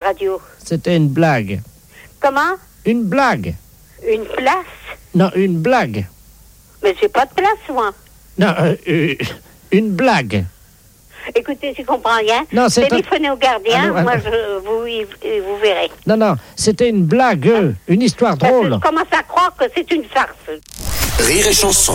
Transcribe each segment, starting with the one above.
radio. C'était une blague. Comment? Une blague. Une place? Non, une blague. Mais j'ai pas de place, moi. Non, une blague. Écoutez, je comprends rien. Non, c'est téléphonez au gardien, allô. moi vous verrez. Non, c'était une blague, une histoire drôle. Je commence à croire que c'est une farce. Rire et chanson.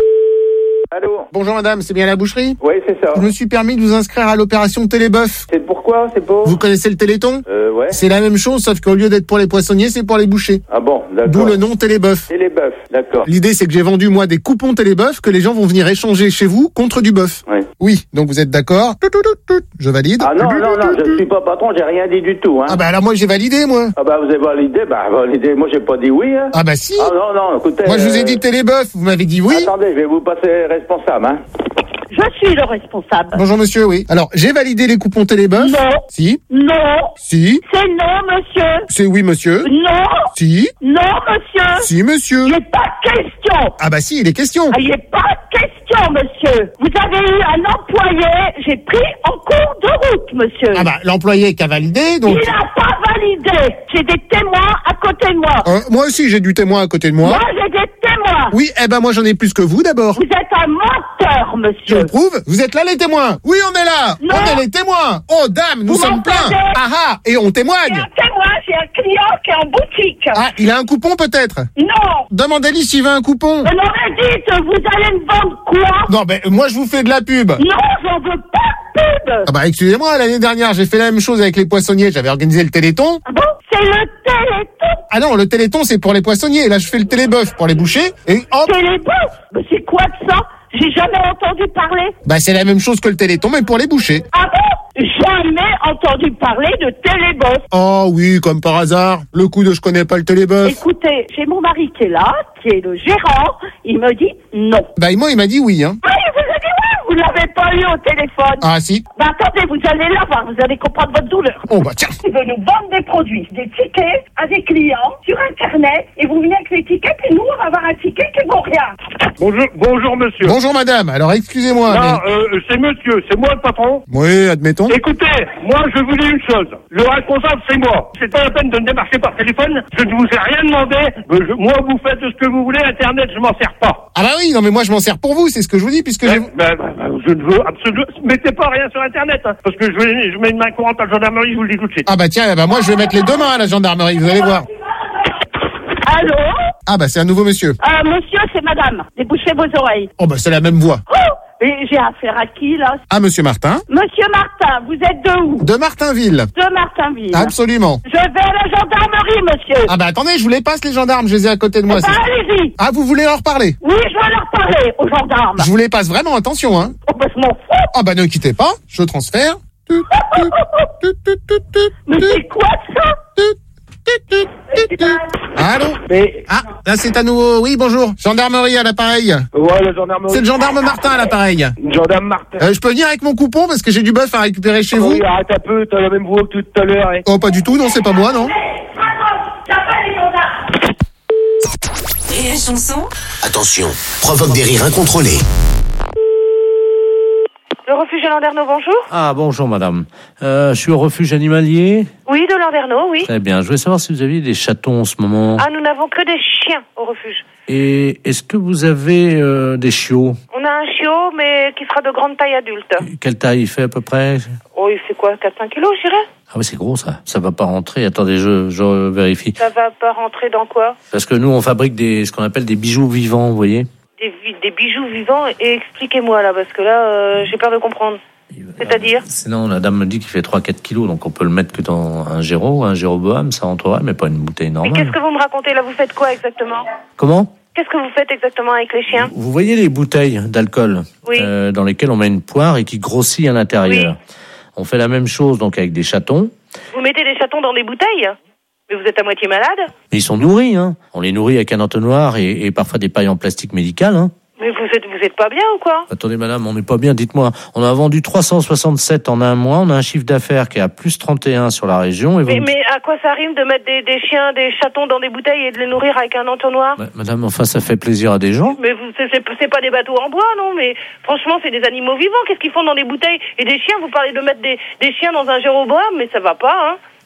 Allô? Bonjour madame, c'est bien la boucherie? Oui, c'est ça. Je me suis permis de vous inscrire à l'opération Télébœuf. C'est pourquoi? C'est pour? Vous connaissez le Téléthon? Ouais. C'est la même chose, sauf qu'au lieu d'être pour les poissonniers, c'est pour les bouchers. Ah bon, d'accord. D'où le nom Télébœuf. Et les bœufs, d'accord. L'idée, c'est que j'ai vendu, moi, des coupons Télébœuf que les gens vont venir échanger chez vous contre du bœuf. Oui. Oui, donc vous êtes d'accord? Je valide. Ah non, je suis pas patron, j'ai rien dit du tout, hein. Ah bah alors moi, j'ai validé, moi. Ah bah vous avez validé, moi j'ai pas dit oui, hein. Ah bah si. Ah non, écoutez... Moi, je vous ai dit Télébœuf, vous m'avez dit oui. Attendez, je vais vous passer responsable, hein. Je suis le responsable. Bonjour monsieur, oui. Alors, j'ai validé les coupons Télébœuf. Non. Si. Non. Si. C'est non, monsieur. C'est oui, monsieur. Non. Si. Non, monsieur. Si, monsieur. Il n'est pas question. Ah bah si, il est question. Il n'est pas question, monsieur. Vous avez eu un employé, j'ai pris en cours de route, monsieur. Ah bah, l'employé qui a validé, donc... Il n'a pas validé. J'ai des témoins à côté de moi. Moi aussi, j'ai du témoin à côté de moi. Moi, j'ai des témoins. Oui, eh ben moi j'en ai plus que vous d'abord. Vous êtes un menteur, Je monsieur. le prouve. Vous êtes là les témoins. Oui, on est là. Non. On est les témoins. Oh dame, nous Vous sommes pleins. m'entendez? Ah et on J'ai témoigne. un témoin, j'ai un client qui est en boutique. Ah, il a un coupon peut-être. Non. Demandez-lui s'il veut un coupon. On aurait dit, vous allez me vendre quoi? Non, mais moi je vous fais de la pub. Non, j'en veux pas de pub. Ah bah excusez-moi, l'année dernière j'ai fait la même chose avec les poissonniers. J'avais organisé le Téléthon. Ah bon? C'est le Téléthon. Ah non, le Téléthon c'est pour les poissonniers. Là je fais le Télébœuf pour les bouchers. Et hop. Télébœuf? Mais c'est quoi de ça? J'ai jamais entendu parler. Bah c'est la même chose que le Téléthon mais pour les bouchers. Ah bon? Jamais entendu parler de Télébœuf. Oh oui, comme par hasard. Le coup de je connais pas le Télébœuf. Écoutez, j'ai mon mari qui est là, qui est le gérant. Il me dit non. Bah moi il m'a dit oui, hein. Oui, il vous a dit oui. Vous l'avez pas eu au téléphone. Ah si. Bah attendez, vous allez là voir, vous allez comprendre votre douleur. Oh bah tiens. Il veut nous vendre des produits, des tickets à des clients sur Internet, et vous venez avec les tickets, puis nous, on va avoir un ticket qui vaut rien. Bonjour monsieur. Bonjour madame, alors excusez-moi. Non, c'est monsieur, c'est moi le patron. Oui, admettons. Écoutez, moi je vous dis une chose, le responsable c'est moi. C'est pas la peine de me démarcher par téléphone, je ne vous ai rien demandé. Moi vous faites ce que vous voulez, Internet je m'en sers pas. Ah bah oui, non mais moi je m'en sers pour vous, c'est ce que je vous dis, puisque j'ai... Je ne veux absolument... Mettez pas rien sur Internet, hein, parce que je mets une main courante à la gendarmerie, je vous le dis tout de suite. Ah bah tiens, bah moi je vais mettre les deux mains à la gendarmerie, vous allez voir. Allô? Ah bah c'est un nouveau monsieur. Monsieur, c'est madame. Débouchez vos oreilles. Oh bah c'est la même voix. Oh! Et j'ai affaire à qui, là? Ah monsieur Martin. Monsieur Martin, vous êtes de où? De Martinville. De Martinville. Absolument. Je vais à la gendarmerie, monsieur. Ah bah attendez, je vous les passe les gendarmes, je les ai à côté de moi. Bah, allez-y. Ah vous voulez leur parler? Oui, je vais leur parler aux gendarmes. Je vous les passe vraiment, attention hein. Oh, bah, je m'en fous. Ah bah ne quittez pas, je transfère. Mais c'est quoi ça? Allô? Mais... Ah, là c'est à nouveau. Oui, bonjour. Gendarmerie à l'appareil. Ouais, le gendarmerie. C'est le gendarme Martin à l'appareil. Gendarme Martin. Je peux venir avec mon coupon parce que j'ai du bœuf à récupérer chez vous? Oui, arrête un peu, t'as la même voix que tout à l'heure, hein. Oh, pas du tout, non, c'est pas moi, non. Et la chanson? Attention, provoque des rires incontrôlés. Le refuge de Landerneau, bonjour. Ah, bonjour madame. Je suis au refuge animalier. Oui, de Landerneau, oui. Très bien. Je voulais savoir si vous aviez des chatons en ce moment. Ah, nous n'avons que des chiens au refuge. Et est-ce que vous avez des chiots? On a un chiot, mais qui sera de grande taille adulte. Quelle taille il fait à peu près? Oh, il fait quoi, 4-5 kilos, je dirais? Ah oui, c'est gros ça. Ça va pas rentrer. Attendez, je vérifie. Ça va pas rentrer dans quoi? Parce que nous, on fabrique ce qu'on appelle des bijoux vivants, vous voyez. Des bijoux vivants, et expliquez-moi là, parce que là, j'ai peur de comprendre. C'est-à-dire? Sinon, la dame me dit qu'il fait 3-4 kilos, donc on peut le mettre que dans un Jéroboam, ça rentrerait, mais pas une bouteille normale. Mais qu'est-ce que vous me racontez là? Vous faites quoi exactement? Comment? Qu'est-ce que vous faites exactement avec les chiens? Vous voyez les bouteilles d'alcool, oui. Dans lesquelles on met une poire et qui grossit à l'intérieur. Oui. On fait la même chose donc avec des chatons. Vous mettez des chatons dans des bouteilles? Mais vous êtes à moitié malade? Mais ils sont nourris, hein. On les nourrit avec un entonnoir et parfois des pailles en plastique médical, hein. Mais vous êtes pas bien ou quoi? Attendez madame, on n'est pas bien, dites-moi. On a vendu 367 en un mois, on a un chiffre d'affaires qui est à plus 31 sur la région. Et mais à quoi ça rime de mettre des chiens, des chatons dans des bouteilles et de les nourrir avec un entonnoir? Madame, enfin ça fait plaisir à des gens. Mais c'est pas des bateaux en bois, non? Mais franchement, c'est des animaux vivants, qu'est-ce qu'ils font dans des bouteilles? Et des chiens, vous parlez de mettre des chiens dans un Jéroboam, mais ça va pas, hein?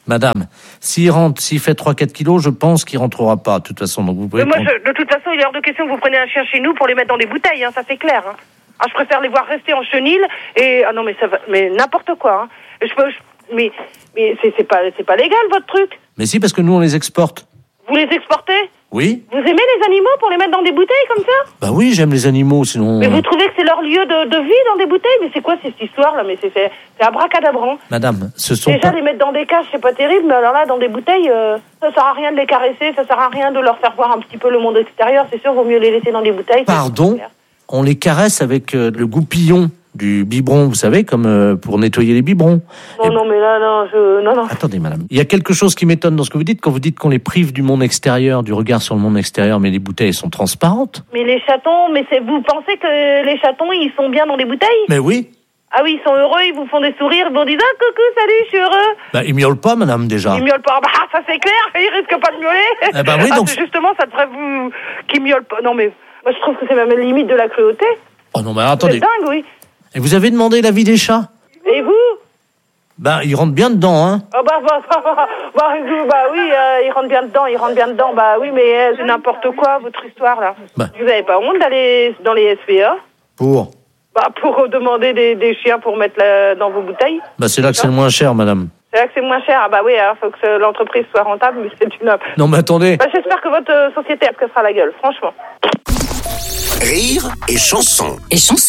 Madame, s'il fait 3-4 kilos, je pense qu'il rentrera pas, de toute façon. Donc vous pouvez Mais moi, de toute façon, il est hors de question que vous preniez un chien chez nous pour les mettre dans des bouteilles, hein, ça c'est clair. Hein. Ah, je préfère les voir rester en chenil et... Ah non, mais ça va... Mais n'importe quoi, hein. Mais c'est pas légal, votre truc. Mais si, parce que nous, on les exporte. Vous les exportez ? Oui. Vous aimez les animaux pour les mettre dans des bouteilles comme ça ? Bah oui, j'aime les animaux, sinon... Mais vous trouvez que c'est leur lieu de vie dans des bouteilles ? Mais c'est quoi cette histoire-là ? Mais c'est abracadabrant. Madame, ce sont Déjà, pas... les mettre dans des cages, c'est pas terrible, mais alors là, dans des bouteilles, ça sert à rien de les caresser, ça sert à rien de leur faire voir un petit peu le monde extérieur. C'est sûr, vaut mieux les laisser dans des bouteilles. Pardon ? On les caresse avec le goupillon du biberon, vous savez, comme pour nettoyer les biberons. Non, mais là, non. Attendez, madame. Il y a quelque chose qui m'étonne dans ce que vous dites, quand vous dites qu'on les prive du monde extérieur, du regard sur le monde extérieur, mais les bouteilles sont transparentes. Mais les chatons, vous pensez que les chatons, ils sont bien dans des bouteilles ? Mais oui. Ah oui, ils sont heureux, ils vous font des sourires, ils vous disent « Ah, coucou, salut, je suis heureux !» Bah, ils miaulent pas, madame, déjà. Ils miaulent pas. Bah, ça c'est clair, ils risquent pas de miauler. Eh ben oui, donc... justement, ça devrait vous... qu'ils miaulent pas. Non, mais moi, je trouve que c'est même la limite de la cruauté. Oh non, mais attendez. C'est dingue, oui. Et vous avez demandé l'avis des chats ? Et vous ? Bah, ils rentrent bien dedans, hein. Oh bah oui, ils rentrent bien dedans. Bah oui, mais c'est n'importe quoi, votre histoire, là. Bah. Vous avez pas honte d'aller dans les SPA ? Pour Demander des chiens pour mettre dans vos bouteilles. Bah, c'est là que c'est le moins cher, madame. C'est là que c'est moins cher. Ah bah oui, alors faut que l'entreprise soit rentable, mais c'est une... Non, mais attendez. Bah, j'espère que votre société, elle se cassera la gueule, franchement. Rire et chanson.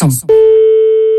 Allô ?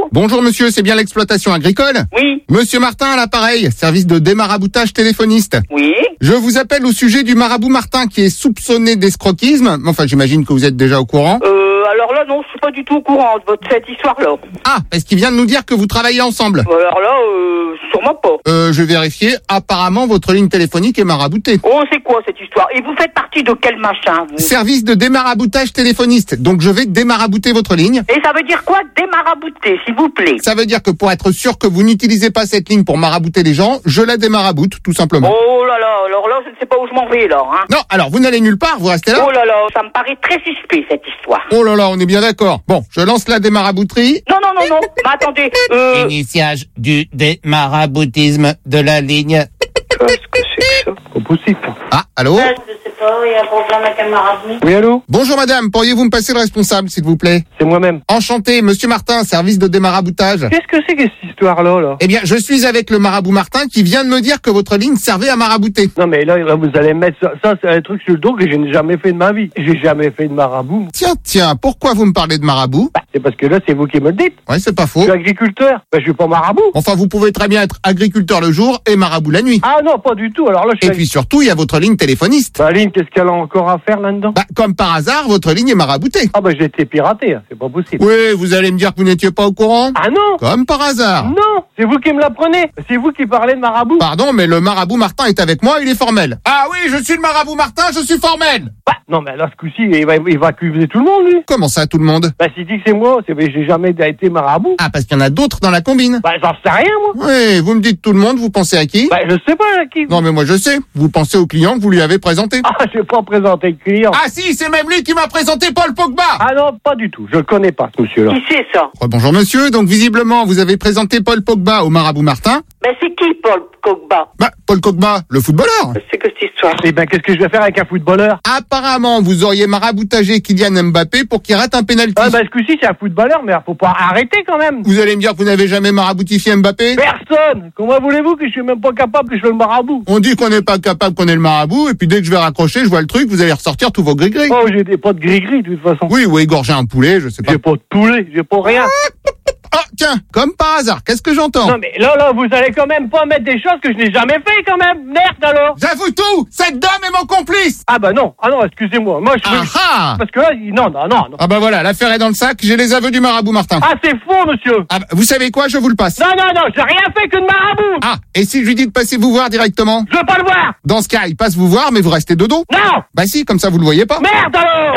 Bonjour monsieur, c'est bien l'exploitation agricole ? Oui. Monsieur Martin à l'appareil, service de démaraboutage téléphoniste. Oui. Je vous appelle au sujet du marabout Martin qui est soupçonné d'escroquisme. Enfin, j'imagine que vous êtes déjà au courant. Alors là, non, je suis pas du tout au courant de cette histoire-là. Ah, parce qu'il vient de nous dire que vous travaillez ensemble. Alors là, sûrement pas. Je vais vérifier. Apparemment, votre ligne téléphonique est maraboutée. Oh, c'est quoi cette histoire ? Et vous faites partie de quel machin, vous ? Service de démaraboutage téléphoniste. Donc, je vais démarabouter votre ligne. Et ça veut dire quoi, démarabouter, s'il vous plaît ? Ça veut dire que pour être sûr que vous n'utilisez pas cette ligne pour marabouter les gens, je la démaraboute, tout simplement. Oh là là, alors là, je ne sais pas où je m'en vais, là, hein. Non, alors vous n'allez nulle part, vous restez là. Oh là là, ça me paraît très suspect, cette histoire. Oh là là, on est bien d'accord. Bon, je lance la démarabouterie. Non, mais attendez, Initiage du démaraboutisme de la ligne. Qu'est-ce que c'est que ça ? Pas possible. Ah, allô ? Je sais pas, il y a un problème avec un marabout. Oui, allô ? Bonjour madame, pourriez-vous me passer le responsable, s'il vous plaît ? C'est moi-même. Enchanté, monsieur Martin, service de démaraboutage. Qu'est-ce que c'est que cette histoire-là, là ? Eh bien, je suis avec le marabout Martin qui vient de me dire que votre ligne servait à marabouter. Non, mais là, vous allez mettre ça c'est un truc sur le dos que je n'ai jamais fait de ma vie. J'ai jamais fait de marabout. Tiens, pourquoi vous me parlez de marabout ? C'est parce que là, c'est vous qui me le dites. Ouais, c'est pas Je faux. suis agriculteur. Je suis pas marabout. Enfin, vous pouvez très bien être agriculteur le jour et marabout la nuit. Ah non, pas du tout. Alors là, je Et suis... puis surtout, il y a votre ligne téléphoniste. Aline, qu'est-ce qu'elle a encore à faire là-dedans ? Bah, comme par hasard, votre ligne est maraboutée. Ah j'ai été piraté, hein. C'est pas possible. Oui, vous allez me dire que vous n'étiez pas au courant ? Ah non ! Comme par hasard. Non, c'est vous qui me l'apprenez. C'est vous qui parlez de marabout. Pardon, mais le marabout Martin est avec moi, il est formel. Ah oui, je suis le marabout Martin, je suis formel. Bah, non, mais là, ce coup-ci, il va accuser tout le monde, lui. Comment ça, tout le monde ? Bah, s'il dit que c'est moi, j'ai jamais été marabout. Ah, parce qu'il y en a d'autres dans la combine. Bah, j'en sais rien, moi. Oui, vous me dites tout le monde, vous pensez à qui ? Bah, je sais pas à qui. Non, mais moi je sais. Vous pensez au client que vous lui avez présenté. Ah, j'ai pas présenté le client. Ah si, c'est même lui qui m'a présenté Paul Pogba. Ah non, pas du tout. Je le connais pas, ce monsieur-là. qui c'est ça ? Bonjour monsieur, donc visiblement vous avez présenté Paul Pogba au marabout Martin. Ben c'est qui, Paul Pogba ? Bah, Paul Pogba, le footballeur. C'est que cette histoire ? Eh ben, qu'est-ce que je vais faire avec un footballeur ? Apparemment, vous auriez maraboutagé Kylian Mbappé pour qu'il rate un pénalty. Ah, bah, ce coup-ci, c'est un footballeur, mais faut pas arrêter quand même. Vous allez me dire que vous n'avez jamais maraboutifié Mbappé ? Personne. Comment voulez-vous que je suis même pas capable que je sois le marabout ? On dit qu'on n'est pas capable qu'on est le marabout, et puis dès que je vais raccrocher, je vois le truc, vous allez ressortir tous vos gris-gris. Oh, j'ai des pas de gris-gris, de toute façon. Oui, ou égorger un poulet, je sais pas. J'ai pas de poulet, j'ai pas rien. Ah, tiens, comme par hasard, qu'est-ce que j'entends ? Non, mais là, vous allez quand même pas mettre des choses que je n'ai jamais fait quand même. Merde alors. J'avoue tout, cette dame est mon complice. Ah bah non, excusez-moi. Moi, je Ah. Parce que là, non. Ah bah voilà, l'affaire est dans le sac, j'ai les aveux du marabout Martin. Ah, c'est faux, monsieur. Ah bah, vous savez quoi, je vous le passe. Non, j'ai rien fait que de marabout. Ah, et si je lui dis de passer vous voir directement ? Je veux pas le voir. Dans ce cas, il passe vous voir, mais vous restez de dos ? Non. Bah si, comme ça vous le voyez pas. Merde alors.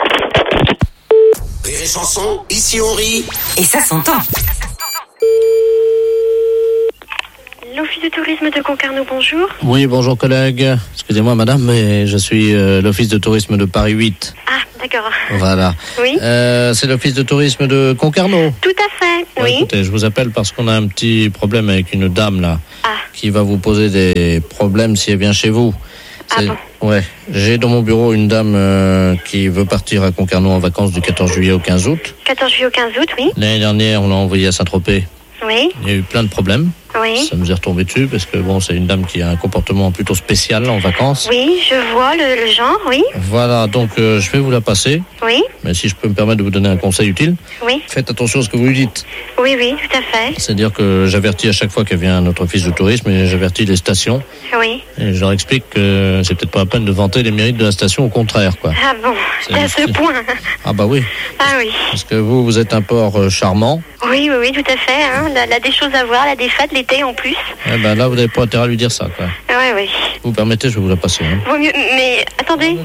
Rire et chanson, ici on rit. Et ça s'entend. L'Office de tourisme de Concarneau, bonjour. Oui, bonjour collègue. Excusez-moi madame, mais je suis l'Office de tourisme de Paris 8. Ah, d'accord. Voilà. Oui. C'est l'Office de tourisme de Concarneau. Tout à fait, Ouais, oui. Écoutez, je vous appelle parce qu'on a un petit problème avec une dame là, qui va vous poser des problèmes si elle vient chez vous. Ah bon? Ouais, j'ai dans mon bureau une dame qui veut partir à Concarneau en vacances du 14 juillet au 15 août. 14 juillet au 15 août, oui. L'année dernière, on l'a envoyée à Saint-Tropez. Oui. Il y a eu plein de problèmes. Oui. Ça nous est retombé dessus parce que bon, c'est une dame qui a un comportement plutôt spécial en vacances. Oui, je vois le genre, oui. Voilà, donc je vais vous la passer. Oui. Mais si je peux me permettre de vous donner un conseil utile, Oui. faites attention à ce que vous lui dites. Oui, oui, tout à fait. C'est-à-dire que j'avertis à chaque fois qu'elle vient à notre office de tourisme et j'avertis les stations. Oui. Et je leur explique que c'est peut-être pas la peine de vanter les mérites de la station, au contraire, quoi. Ah bon, c'est à ce point. Ah bah oui. Ah oui. Parce que vous êtes un port charmant. Oui, oui, oui, tout à fait. Hein. Elle a des choses à voir, elle a des fêtes l'été en plus. Eh ben là, vous n'avez pas intérêt à lui dire ça, quoi. Oui, oui. Vous permettez, je vais vous la passer. Hein. Vaut mieux, mais attendez.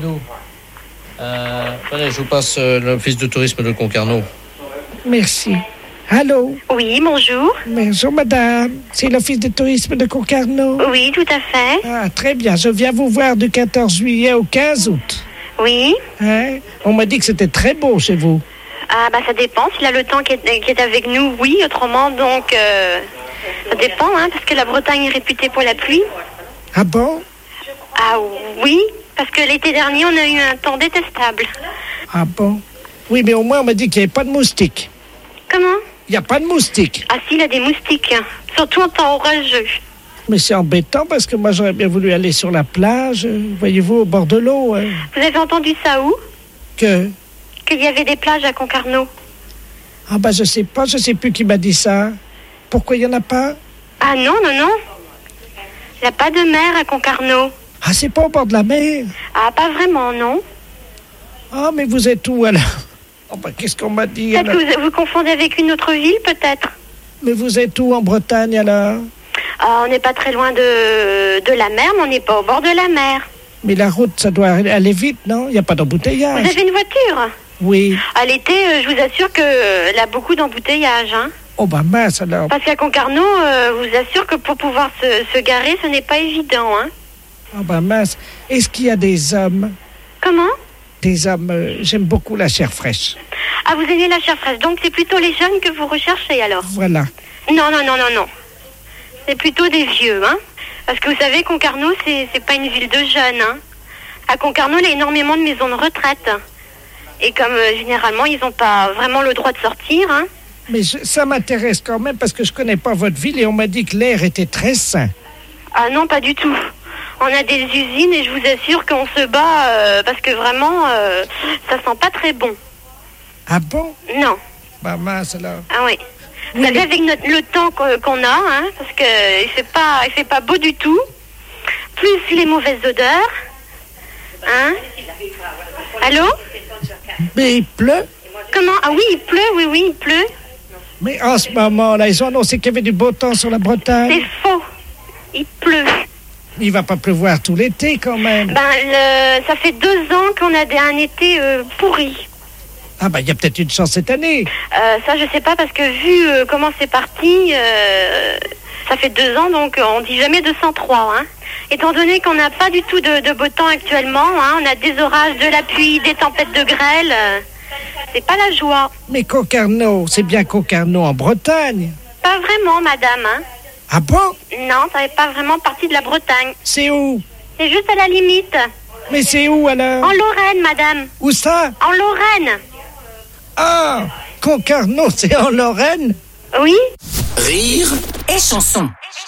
Allez, je vous passe l'office de tourisme de Concarneau. Merci. Allô? Oui, bonjour. Bonjour, madame. C'est l'Office de tourisme de Concarneau? Oui, tout à fait. Ah, très bien. Je viens vous voir du 14 juillet au 15 août. Oui. Hein? On m'a dit que c'était très beau chez vous. Ah, bah ça dépend. S'il a le temps qui est avec nous, oui. Autrement, donc, ça dépend, hein, parce que la Bretagne est réputée pour la pluie. Ah bon? Ah oui, parce que l'été dernier, on a eu un temps détestable. Ah bon? Oui, mais au moins, on m'a dit qu'il n'y avait pas de moustiques. Comment? Il n'y a pas de moustiques. Ah si, il y a des moustiques, hein. Surtout en temps orageux. Mais c'est embêtant parce que moi, j'aurais bien voulu aller sur la plage, voyez-vous, au bord de l'eau. Hein. Vous avez entendu ça où? Qu'il y avait des plages à Concarneau. Ah bah je sais pas, je sais plus qui m'a dit ça. Pourquoi il n'y en a pas? Ah non, non, non. Il n'y a pas de mer à Concarneau. Ah, c'est pas au bord de la mer? Ah, pas vraiment, non. Ah, mais vous êtes où alors? Oh bah qu'est-ce qu'on m'a dit? Peut-être que vous confondez avec une autre ville, peut-être. Mais vous êtes où en Bretagne alors? Ah, on n'est pas très loin de la mer, mais on n'est pas au bord de la mer. Mais la route, ça doit aller vite, non? Il n'y a pas d'embouteillage. Vous avez une voiture? Oui. À l'été, je vous assure qu'elle a beaucoup d'embouteillages, hein. Oh bah mince alors. Parce qu'à Concarneau, je vous assure que pour pouvoir se garer, ce n'est pas évident, hein. Oh bah mince. Est-ce qu'il y a des hommes? Comment? Des hommes, j'aime beaucoup la chair fraîche. Ah, vous aimez la chair fraîche, donc c'est plutôt les jeunes que vous recherchez alors? Voilà. Non, non, non, non, non. C'est plutôt des vieux, hein. Parce que vous savez, Concarneau, c'est pas une ville de jeunes, hein. À Concarneau, il y a énormément de maisons de retraite. Et comme généralement, ils n'ont pas vraiment le droit de sortir, hein. Mais ça m'intéresse quand même parce que je connais pas votre ville et on m'a dit que l'air était très sain. Ah non, pas du tout. On a des usines et je vous assure qu'on se bat parce que vraiment, ça sent pas très bon. Ah bon? Non. Bah mince alors. Ah oui. Vous savez, avec le temps qu'on a, hein, parce que il fait pas beau du tout, plus les mauvaises odeurs, hein. Allô? Mais il pleut? Comment? Ah oui, il pleut, oui, oui, il pleut. Mais en ce moment-là, ils ont annoncé qu'il y avait du beau temps sur la Bretagne. C'est faux. Il pleut. Il va pas pleuvoir tout l'été quand même. Ben, ça fait 2 ans qu'on a un été pourri. Ah bah il y a peut-être une chance cette année. Ça je sais pas parce que vu comment c'est parti, ça fait 2 ans donc on dit jamais 203. Hein. Étant donné qu'on n'a pas du tout de beau temps actuellement, hein, on a des orages, de la pluie, des tempêtes de grêle. C'est pas la joie. Mais Concarneau, c'est bien Concarneau en Bretagne. Pas vraiment, madame. Hein. Ah bon? Non, ça n'est pas vraiment partie de la Bretagne. C'est où? C'est juste à la limite. Mais c'est où alors? En Lorraine, madame. Où ça? En Lorraine. Ah, Concarneau, c'est en Lorraine? Oui. Rire et chanson.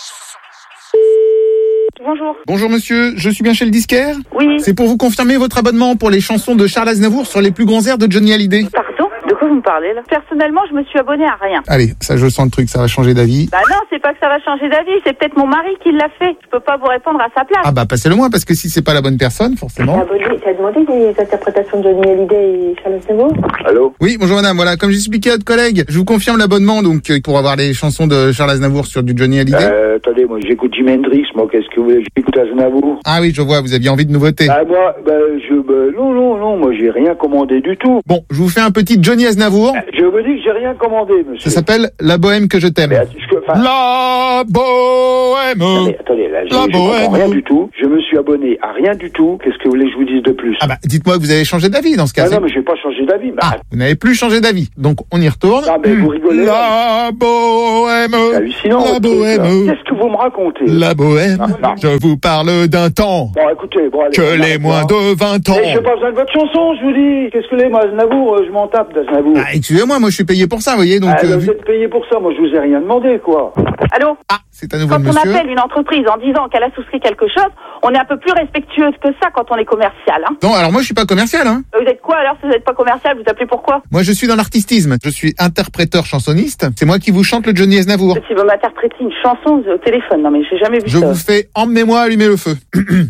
Bonjour. Bonjour monsieur, je suis bien chez le disquaire? Oui. C'est pour vous confirmer votre abonnement pour les chansons de Charles Aznavour sur les plus grands airs de Johnny Hallyday. Pardon? De quoi vous me parlez là? Personnellement, je me suis abonnée à rien. Allez, ça je sens le truc, ça va changer d'avis. Bah non, c'est pas que ça va changer d'avis, c'est peut-être mon mari qui l'a fait. Je peux pas vous répondre à sa place. Ah bah passez-le moi, parce que si c'est pas la bonne personne, forcément... T'as demandé des interprétations de Johnny Hallyday et Charles Aznavour? Allô? Oui, bonjour madame, voilà, comme j'expliquais à votre collègue, je vous confirme l'abonnement donc pour avoir les chansons de Charles Aznavour sur du Johnny Hallyday. Attendez, moi j'écoute Jimi Hendrix, moi qu'est-ce que vous voulez? J'écoute Aznavour. Ah oui, je vois, vous aviez envie de nouveautés. Ah moi, non, moi j'ai rien commandé du tout. Bon, je vous fais un petit Johnny Aznavour. Je vous dis que j'ai rien commandé, monsieur. Ça s'appelle La Bohème que je t'aime. La Bohème. Non, mais attendez, là, je comprends rien du tout. Je me suis abonné à rien du tout. Qu'est-ce que vous voulez que je vous dise de plus? Ah bah, dites-moi que vous avez changé d'avis dans ce cas. Non, mais je vais pas changer d'avis. Ah, vous n'avez plus changé d'avis. Donc, on y retourne. Ah, mais vous rigolez. La Bohème. C'est hallucinant. La Bohème. Qu'est-ce que vous me racontez? La Bohème. Non. Je vous parle d'un temps. Bon, écoutez, allez, que les moins de 20 ans. Mais j'ai pas besoin de votre chanson, je vous dis. Qu'est-ce que les, moi, Aznavour, je m'en tape d'Aznavour. Ah, excusez-moi, moi je suis payé pour ça, vous voyez. Donc, vous êtes payé pour ça, moi je vous ai rien demandé, quoi. Allô? Ah, c'est à nouveau Quand monsieur. on appelle une entreprise en disant qu'elle a souscrit quelque chose, on est un peu plus respectueux que ça quand on est commercial. Hein. Non, alors moi je suis pas commercial. Hein. Vous êtes quoi alors si vous n'êtes pas commercial? Vous appelez pourquoi? Moi je suis dans l'artistisme. Je suis interpréteur chansonniste. C'est moi qui vous chante le Johnny Aznavour. Si vous m'interprétez une chanson au téléphone, non mais j'ai jamais vu je ça. Je vous fais emmenez-moi allumer le feu.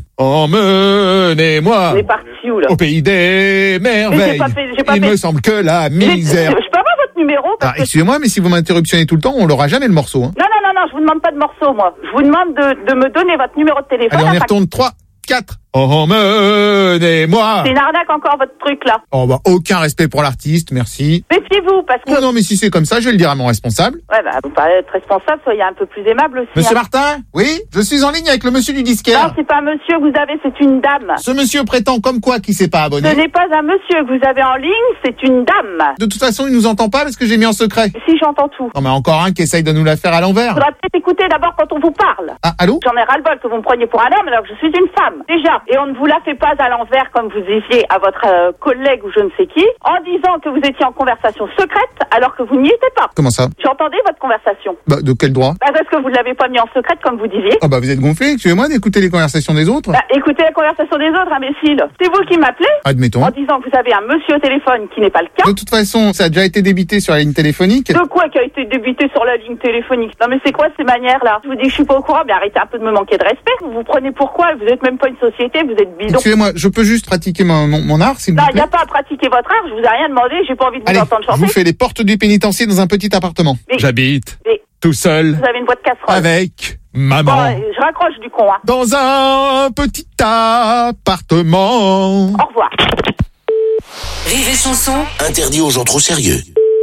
Emmenez-moi. On est parti où là? Au pays des merveilles. Il me semble que la misère. Je peux avoir votre numéro parce excusez-moi, mais si vous m'interruptionnez tout le temps, on l'aura jamais le morceau. Hein. Non, je vous demande pas de morceau, moi. Je vous demande de me donner votre numéro de téléphone. Allez, on y retourne 3, 4. Emmenez-moi. C'est une arnaque encore votre truc là. Oh bah aucun respect pour l'artiste, merci. Méfiez-vous parce que. Oh non mais si c'est comme ça, je vais le dire à mon responsable. Ouais bah vous parlez d'être responsable, soyez un peu plus aimable aussi. Monsieur Martin? Oui? Je suis en ligne avec le monsieur du disquaire. Non, c'est pas un monsieur que vous avez, c'est une dame. Ce monsieur prétend comme quoi qu'il s'est pas abonné. Ce n'est pas un monsieur que vous avez en ligne, c'est une dame. De toute façon, il nous entend pas parce que j'ai mis en secret. Si j'entends tout. Non mais encore un qui essaye de nous la faire à l'envers. Faudra peut-être écouter d'abord quand on vous parle. Ah, allô? J'en ai ras-le-bol que vous me preniez pour un homme alors que je suis une femme. Déjà. Et on ne vous la fait pas à l'envers comme vous disiez à votre collègue ou je ne sais qui, en disant que vous étiez en conversation secrète alors que vous n'y étiez pas. Comment ça? J'entendais votre conversation. Bah, de quel droit? Bah, parce que vous ne l'avez pas mis en secrète comme vous disiez. Ah bah vous êtes gonflé, excusez-moi d'écouter les conversations des autres. Bah, écoutez la conversation des autres, imbécile. C'est vous qui m'appelez? Admettons. En disant que vous avez un monsieur au téléphone qui n'est pas le cas. De toute façon, ça a déjà été débité sur la ligne téléphonique. De quoi qui a été débité sur la ligne téléphonique? Non mais c'est quoi ces manières-là? Je vous dis que je suis pas au courant, mais arrêtez un peu de me manquer de respect. Vous vous prenez pourquoi? Vous êtes même pas une société, vous êtes bidon. Excusez-moi, je peux juste pratiquer mon art, s'il vous plaît? Non, il n'y a pas à pratiquer votre art, je vous ai rien demandé, j'ai pas envie de vous entendre chanter. Je vous fais les portes du pénitencier dans un petit appartement. J'habite tout seul. Vous avez une boîte casserole. Avec maman. Bon, je raccroche du con, hein. Dans un petit appartement. Au revoir. Rire et chanson, interdit aux gens trop sérieux.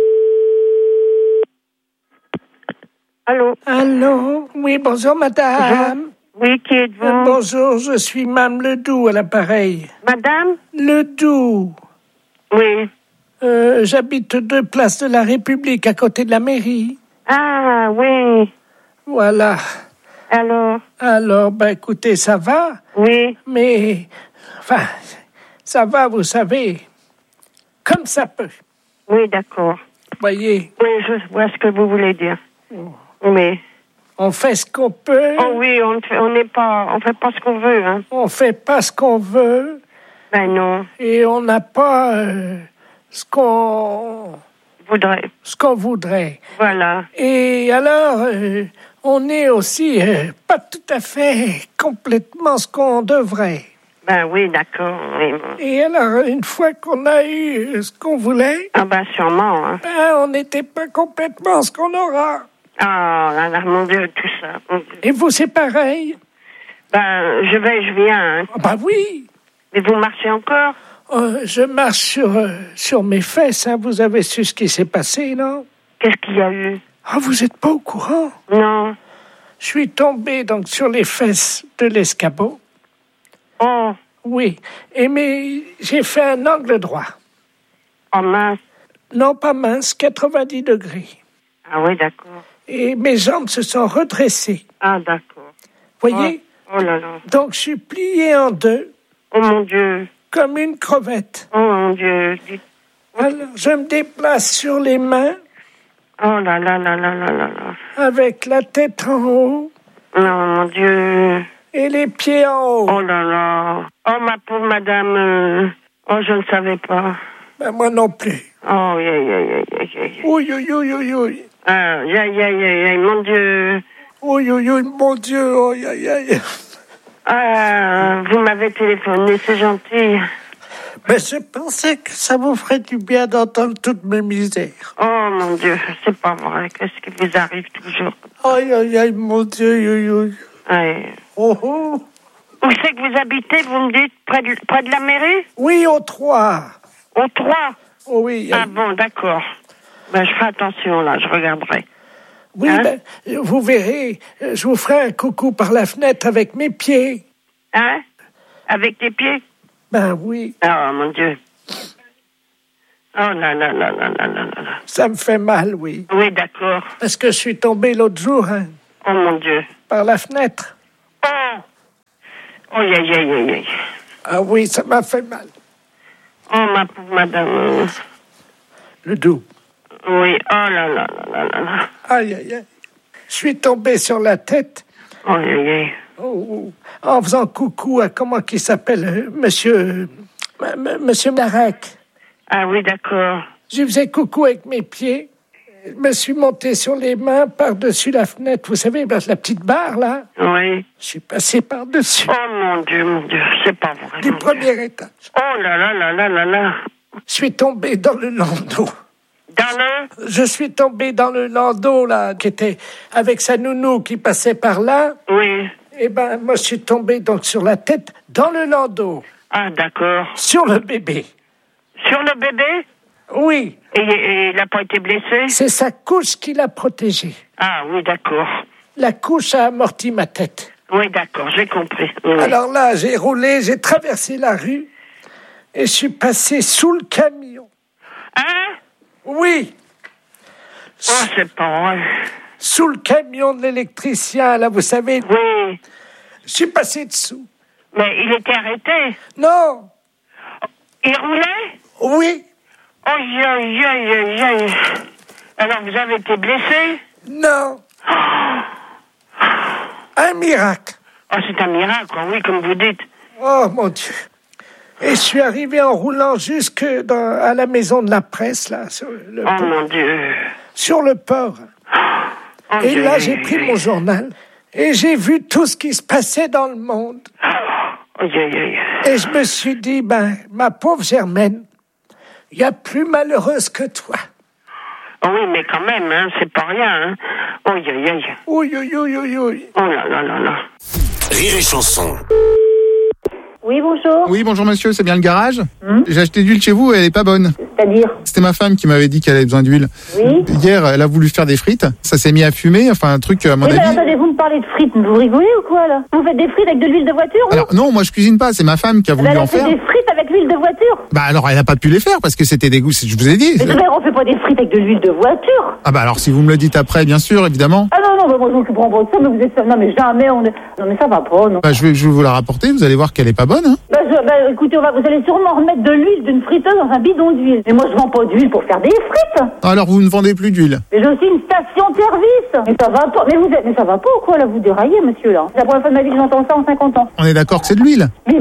Allô? Allô? Oui, bonjour madame. Oui, qui êtes-vous? Bonjour, je suis Mme Ledoux à l'appareil. Madame? Ledoux. Oui. J'habite 2 places de la République, à côté de la mairie. Ah, oui. Voilà. Alors, ben écoutez, ça va. Oui. Mais, enfin, ça va, vous savez, comme ça peut. Oui, d'accord. Voyez. Oui, je vois ce que vous voulez dire. Oui. On fait ce qu'on peut. Oh oui, on fait pas ce qu'on veut, hein. On fait pas ce qu'on veut. Ben non. Et on n'a pas ce qu'on voudrait. Voilà. Et alors, on est aussi pas tout à fait complètement ce qu'on devrait. Ben oui, d'accord. Oui. Et alors, une fois qu'on a eu ce qu'on voulait... Ah ben sûrement, hein. Ben, on n'était pas complètement ce qu'on aura. Ah, là, mon Dieu, tout ça. Et vous, c'est pareil? Ben, je viens. Hein. Ben oui. Mais vous marchez encore? Je marche sur mes fesses, hein. Vous avez su ce qui s'est passé, non? Qu'est-ce qu'il y a eu? Ah, vous n'êtes pas au courant? Non. Je suis tombé donc sur les fesses de l'escabeau. Oh. Oui. Mais j'ai fait un angle droit. Oh mince. Non, pas mince, 90 degrés. Ah oui, d'accord. Et mes jambes se sont redressées. Ah, d'accord. Voyez? Oh là là. Donc, je suis plié en 2. Oh mon Dieu. Comme une crevette. Oh mon Dieu. Alors, je me déplace sur les mains. Oh là là là là là là là. Avec la tête en haut. Non, mon Dieu. Et les pieds en haut. Oh là là. Oh, ma pauvre madame. Oh, je ne savais pas. Ben, moi non plus. Oh, oui. Oui. Aïe, mon Dieu. Oui, mon Dieu. Oh, aïe. Ah, vous m'avez téléphoné, c'est gentil. Mais je pensais que ça vous ferait du bien d'entendre toutes mes misères. Oh, mon Dieu, c'est pas vrai. Qu'est-ce qui vous arrive toujours? Aïe, mon Dieu. Aïe. Oh. Où c'est que vous habitez, vous me dites, près de la mairie? Oui, au 3. Au 3? Oh oui. Ah bon, d'accord. Ben, je ferai attention, là, je regarderai. Oui, vous verrez, je vous ferai un coucou par la fenêtre avec mes pieds. Hein? Avec tes pieds? Ben oui. Oh, mon Dieu. Oh là là là là là là là. Ça me fait mal, oui. Oui, d'accord. Parce que je suis tombé l'autre jour, hein. Oh, mon Dieu. Par la fenêtre. Oh! Oh, aïe, aïe, aïe, aïe. Ah oui, ça m'a fait mal. Oh, ma pauvre madame. Le dos. Oui, oh là là là là là. Aïe, aïe, aïe. Je suis tombé sur la tête. Oh, aïe, aïe, aïe. Oh, en faisant coucou à, comment qu'il s'appelle, monsieur Marek. Ah oui, d'accord. Je faisais coucou avec mes pieds. Je me suis monté sur les mains par-dessus la fenêtre. Vous savez, la petite barre, là. Oui. Je suis passé par-dessus. Oh, mon Dieu, c'est pas vrai. Du premier étage. Oh là là là là là là. Je suis tombé dans le landau. Je suis tombé dans le landau, là, qui était avec sa nounou qui passait par là. Oui. Eh ben, moi, je suis tombé donc sur la tête dans le landau. Ah, d'accord. Sur le bébé. Sur le bébé? Oui. Et il n'a pas été blessé? C'est sa couche qui l'a protégé. Ah, oui, d'accord. La couche a amorti ma tête. Oui, d'accord, j'ai compris. Oui. Alors là, j'ai roulé, j'ai traversé la rue et je suis passé sous le camion. Hein? Oui. Oh, c'est pas vrai. Sous le camion de l'électricien, là, vous savez. Oui. Je suis passé dessous. Mais il était arrêté? Non. Il roulait? Oui. Aïe, aïe, aïe, aïe, aïe. Alors, vous avez été blessé? Non. Un miracle. Oh, c'est un miracle, oui, comme vous dites. Oh, mon Dieu. Et je suis arrivé en roulant jusque à la maison de la presse, là, sur le port. Mon Dieu. Sur le port. Oh, et là, j'ai pris mon journal et j'ai vu tout ce qui se passait dans le monde. Aïe, aïe, aïe. Et je me suis dit, ma pauvre Germaine, il y a plus malheureuse que toi. Oh oui, mais quand même, hein, c'est pas rien, hein. Aïe, aïe, aïe. Oui, oui, oui, oui, oui. Oh là là là là. Rire et chanson. Oui, bonjour. Oui, bonjour monsieur, c'est bien le garage? J'ai acheté de l'huile chez vous et elle est pas bonne. C'est-à-dire? C'était ma femme qui m'avait dit qu'elle avait besoin d'huile. Oui. Hier, elle a voulu faire des frites. Ça s'est mis à fumer, enfin un truc à mon avis. Attendez, vous me parlez de frites, vous rigolez ou quoi là? Vous faites des frites avec de l'huile de voiture? Alors non, moi je cuisine pas, c'est ma femme qui a voulu en faire. Elle a fait des frites avec l'huile de voiture? Bah alors elle a pas pu les faire parce que c'était des goûts, je vous ai dit. Mais frère, on fait pas des frites avec de l'huile de voiture. Ah bah alors si vous me le dites après, bien sûr, évidemment. Ah non, moi je m'occuperai pas de ça, mais vous êtes... Non mais jamais on est... Non mais ça va pas, non. Bah je vais vous la rapporter, vous allez voir qu'elle est pas bonne, hein. Écoutez, vous allez sûrement remettre de l'huile d'une friteuse dans un bidon d'huile. Mais moi je vends pas d'huile pour faire des frites. Alors vous ne vendez plus d'huile? Mais j'ai aussi une station-service. Mais ça va pas. Mais ça va pas ou quoi là? Vous déraillez, monsieur là. C'est la première fois de ma vie que j'entends ça en 50 ans. On est d'accord que c'est de l'huile? Mais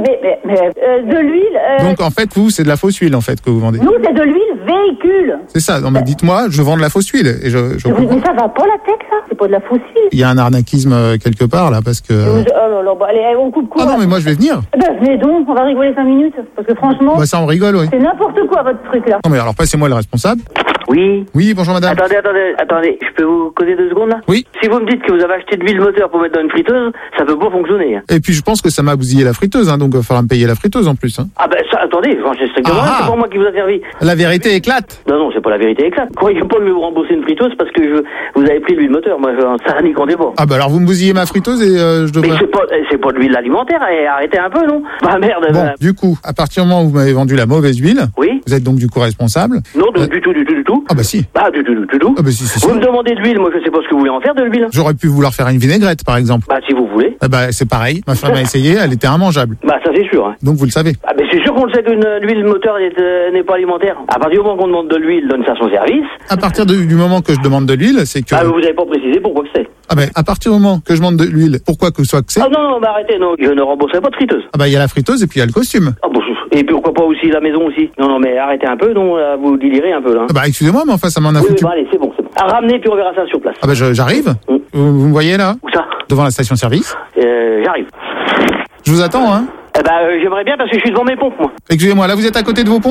de l'huile. Donc en fait vous c'est de la fausse huile en fait que vous vendez? Nous c'est de l'huile véhicule. C'est ça. Non mais dites-moi, je vends de la fausse huile et mais ça va pas la tête ça? C'est pas de la fausse huile. Il y a un arnaquisme quelque part là parce que. Oh là là, allez, on coupe court. Ah non mais moi je vais venir. Venez donc, on va rigoler 5 minutes parce que franchement. Bah ça on rigole, oui. C'est n'importe quoi votre truc là. Non mais alors passez-moi le responsable. Oui. Oui, bonjour madame. Attendez, je peux vous causer 2 secondes là? Oui. Si vous me dites que vous avez acheté de l'huile moteur pour mettre dans une friteuse, ça peut pas fonctionner. Hein. Et puis je pense que ça m'a bousillé la friteuse, hein, donc il va falloir me payer la friteuse en plus. Hein. Ah ben ça, attendez, c'est strictement rien, c'est pas moi qui vous a servi. La vérité éclate. Non, c'est pas la vérité éclate. Croyez pas mieux vous rembourser une friteuse parce que vous avez pris de l'huile moteur, moi ça n'y comptez pas. Ah bah alors vous me bousillez ma friteuse et je devrais... Mais c'est pas de l'huile alimentaire, arrêtez un peu, non? Bah merde. Bon, du coup, à partir du moment où vous m'avez vendu la mauvaise huile, oui. Vous êtes donc du coup responsable. Non, du tout. Ah bah si. Bah du tout. Ah bah si, c'est vous me demandez de l'huile, moi je sais pas ce que vous voulez en faire de l'huile. J'aurais pu vouloir faire une vinaigrette par exemple. Bah si vous voulez. Ah bah c'est pareil, ma femme a essayé, elle était immangeable. Bah ça c'est sûr. Hein. Donc vous le savez. Ah mais c'est sûr qu'on le sait qu'une l'huile moteur n'est pas alimentaire. À partir du moment qu'on demande de l'huile dans une station-service. À partir du moment que je demande de l'huile, c'est que... Ah vous avez pas précisé pourquoi que c'est. Ah ben, à partir du moment que je demande de l'huile, pourquoi que ce soit que c'est... Ah non, bah arrêtez, non, je ne rembourserai pas de friteuse. Ah bah il y a la friteuse et puis il y a le costume. Ah bon, et pourquoi pas aussi la maison aussi. Non, mais arrêtez un peu, non, vous délirez un peu là. Ah bah excusez-moi, mais enfin ça m'en a foutu. Oui, bah allez, c'est bon. À ramener puis on verra ça sur place. Ah bah j'arrive. Vous me voyez là? Où ça? Devant la station-service. J'arrive. Je vous attends, hein. J'aimerais bien parce que je suis devant mes pompes, moi. Excusez-moi, là vous êtes à côté de vos pompes?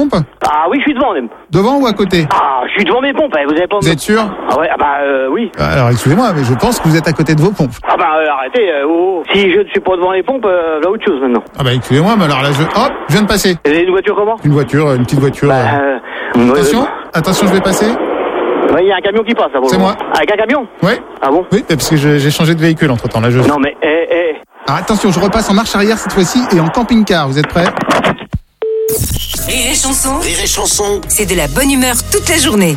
Ah oui, je suis devant même. Devant ou à côté? Ah, je suis devant mes pompes, vous avez pas... Vous êtes sûr? Ah ouais, oui. Alors, excusez-moi, mais je pense que vous êtes à côté de vos pompes. Ah arrêtez, si je ne suis pas devant les pompes, là autre chose maintenant. Ah excusez-moi, mais alors là, je viens de passer. Vous avez une voiture comment? Une petite voiture. Attention, je vais passer. Oui, il y a un camion qui passe, là. C'est moi. Avec un camion? Oui. Ah bon? Oui, parce que j'ai changé de véhicule entre-temps, là, Non mais, Alors, attention, je repasse en marche arrière cette fois-ci et en camping-car, vous êtes prêts? Rire et chanson. Rire et chanson. C'est de la bonne humeur toute la journée.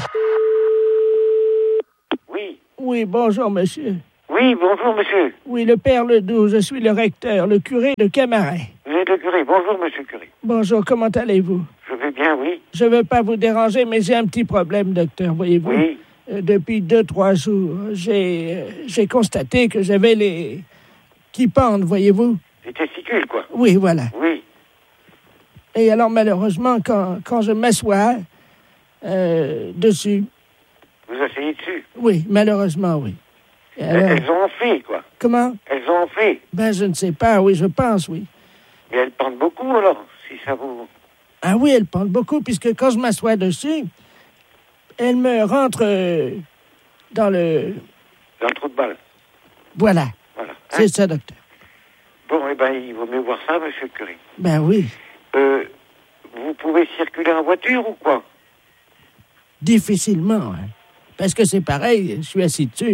Oui, bonjour, monsieur. Oui, bonjour, monsieur. Oui, le père Ledoux, je suis le recteur, le curé de Camaret. Vous êtes le curé. Bonjour, monsieur le curé. Bonjour, comment allez-vous? Je vais bien, oui. Je veux pas vous déranger, mais j'ai un petit problème, docteur, voyez-vous. Oui. Depuis 2-3 jours, j'ai constaté que j'avais les... qui pendent, voyez-vous. Les testicules, quoi. Oui, voilà. Oui. Et alors, malheureusement, quand je m'assois dessus... Vous asseyez dessus? Oui, malheureusement, oui. Alors... Elles ont enflé, quoi. Comment? Elles ont enflé. Je ne sais pas, oui, je pense, oui. Mais elles pendent beaucoup, alors, si ça vous... Ah oui, elles pendent beaucoup, puisque quand je m'assois dessus, elles me rentrent dans le... Dans le trou de balle. Voilà. C'est ça, docteur. Bon, il vaut mieux voir ça, monsieur le curé. Oui. Vous pouvez circuler en voiture ou quoi? Difficilement, hein. Parce que c'est pareil, je suis assis dessus.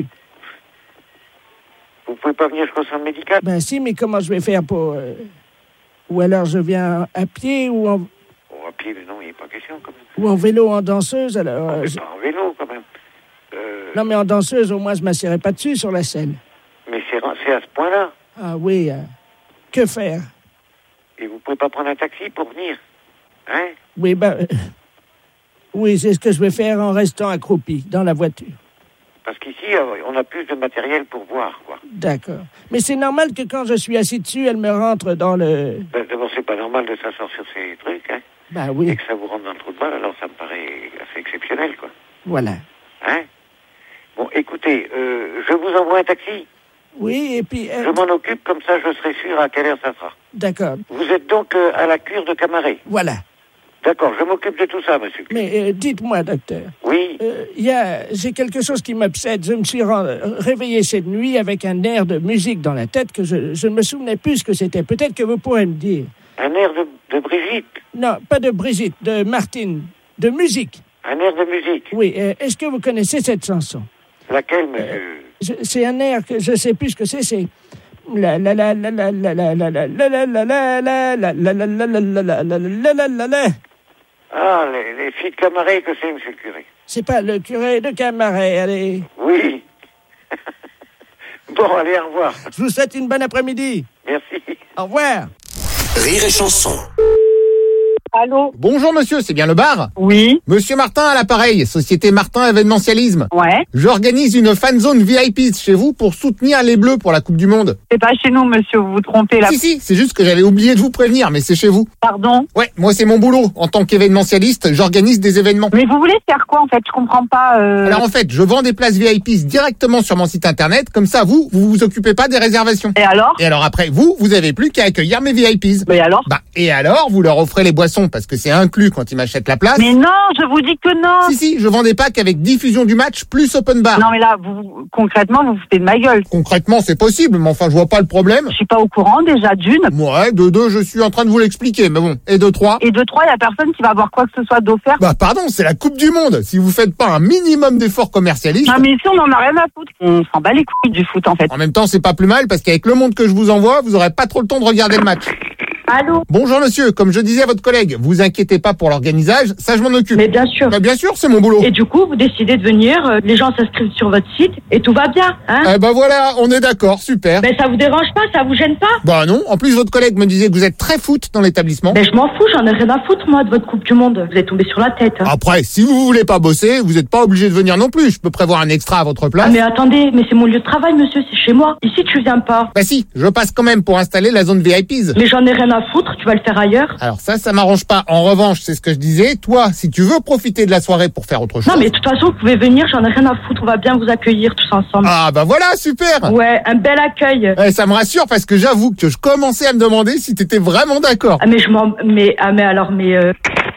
Vous pouvez pas venir jusqu'au centre médical? Si, mais comment je vais faire pour... Ou alors je viens à pied ou en... À pied, mais non, il n'y a pas question, quand même. Ou en vélo, en danseuse, alors... Pas en vélo, quand même. Non, mais en danseuse, au moins, je ne m'assierai pas dessus sur la selle. Mais c'est à ce point-là. Ah oui, que faire? Et vous pouvez pas prendre un taxi pour venir? Hein? Oui, oui, c'est ce que je vais faire en restant accroupi dans la voiture. Parce qu'ici, on a plus de matériel pour voir, quoi. D'accord. Mais c'est normal que quand je suis assis dessus, elle me rentre dans le... D'abord, c'est pas normal de s'asseoir sur ces trucs, hein. Oui. Et que ça vous rentre dans le trou de balle, alors ça me paraît assez exceptionnel, quoi. Voilà. Hein? Bon, écoutez, je vous envoie un taxi. Oui, et puis... Je m'en occupe, comme ça je serai sûr à quelle heure ça sera. D'accord. Vous êtes donc à la cure de Camaret? Voilà. D'accord, je m'occupe de tout ça, monsieur. Mais dites-moi, docteur. Oui. J'ai quelque chose qui m'obsède. Je me suis réveillé cette nuit avec un air de musique dans la tête que je ne me souvenais plus ce que c'était. Peut-être que vous pourrez me dire. Un air de Brigitte? Non, pas de Brigitte, de Martine. De musique. Un air de musique? Oui. Est-ce que vous connaissez cette chanson? Laquelle, monsieur? C'est un air que je ne sais plus ce que c'est. C'est... La la la la la la la la la la la la la la la la la la la. Ah, les filles de Camaret, que c'est, monsieur le curé? C'est pas le curé de Camaret, allez. Oui. Bon, allez, au revoir. Je vous souhaite une bonne après-midi. Merci. Au revoir. Rire et chanson. Allô? Bonjour monsieur, c'est bien le bar? Oui. Monsieur Martin à l'appareil, société Martin événementialisme. Ouais. J'organise une fan zone VIP chez vous pour soutenir les Bleus pour la Coupe du Monde. C'est pas chez nous, monsieur, vous vous trompez là. Si, c'est juste que j'avais oublié de vous prévenir, mais c'est chez vous. Pardon? Ouais, moi c'est mon boulot. En tant qu'événementialiste, j'organise des événements. Mais vous voulez faire quoi en fait? Je comprends pas. Alors en fait, je vends des places VIP directement sur mon site internet, comme ça vous vous occupez pas des réservations. Et alors? Et alors après, vous avez plus qu'à accueillir mes VIPs. Mais alors? Et alors, vous leur offrez les boissons parce que c'est inclus quand ils m'achètent la place. Mais non, je vous dis que non. Si, je vends des packs avec diffusion du match plus open bar. Non mais là, concrètement, vous vous foutez de ma gueule. Concrètement, c'est possible, mais enfin, je vois pas le problème. Je suis pas au courant déjà, d'une. Ouais, de deux, je suis en train de vous l'expliquer, mais bon. Et de trois? Et de trois, il y a personne qui va avoir quoi que ce soit d'offert. Pardon, c'est la Coupe du Monde. Si vous faites pas un minimum d'efforts commercialistes. Non mais ici, on en a rien à foutre. On s'en bat les couilles du foot en fait. En même temps, c'est pas plus mal parce qu'avec le monde que je vous envoie, vous aurez pas trop le temps de regarder le match. Allô? Bonjour monsieur, comme je disais à votre collègue, vous inquiétez pas pour l'organisage, ça je m'en occupe. Mais bien sûr. Bien sûr, c'est mon boulot. Et du coup, vous décidez de venir, les gens s'inscrivent sur votre site et tout va bien, hein? Voilà, on est d'accord, super. Mais ça vous dérange pas, ça vous gêne pas? Non, en plus votre collègue me disait que vous êtes très foot dans l'établissement. Mais je m'en fous, j'en ai rien à foutre moi de votre Coupe du Monde, vous êtes tombé sur la tête. Hein. Après, si vous voulez pas bosser, vous êtes pas obligé de venir non plus, je peux prévoir un extra à votre place. Ah mais attendez, mais c'est mon lieu de travail monsieur, c'est chez moi. Ici tu viens pas. Si, je passe quand même pour installer la zone VIPs. Mais j'en ai rien à foutre, tu vas le faire ailleurs. Alors ça m'arrange pas. En revanche, c'est ce que je disais, toi, si tu veux profiter de la soirée pour faire autre chose. Non mais de toute façon, vous pouvez venir, j'en ai rien à foutre, on va bien vous accueillir tous ensemble. Ah voilà, super. Ouais, un bel accueil. Ça me rassure parce que j'avoue que je commençais à me demander si t'étais vraiment d'accord. Ah mais alors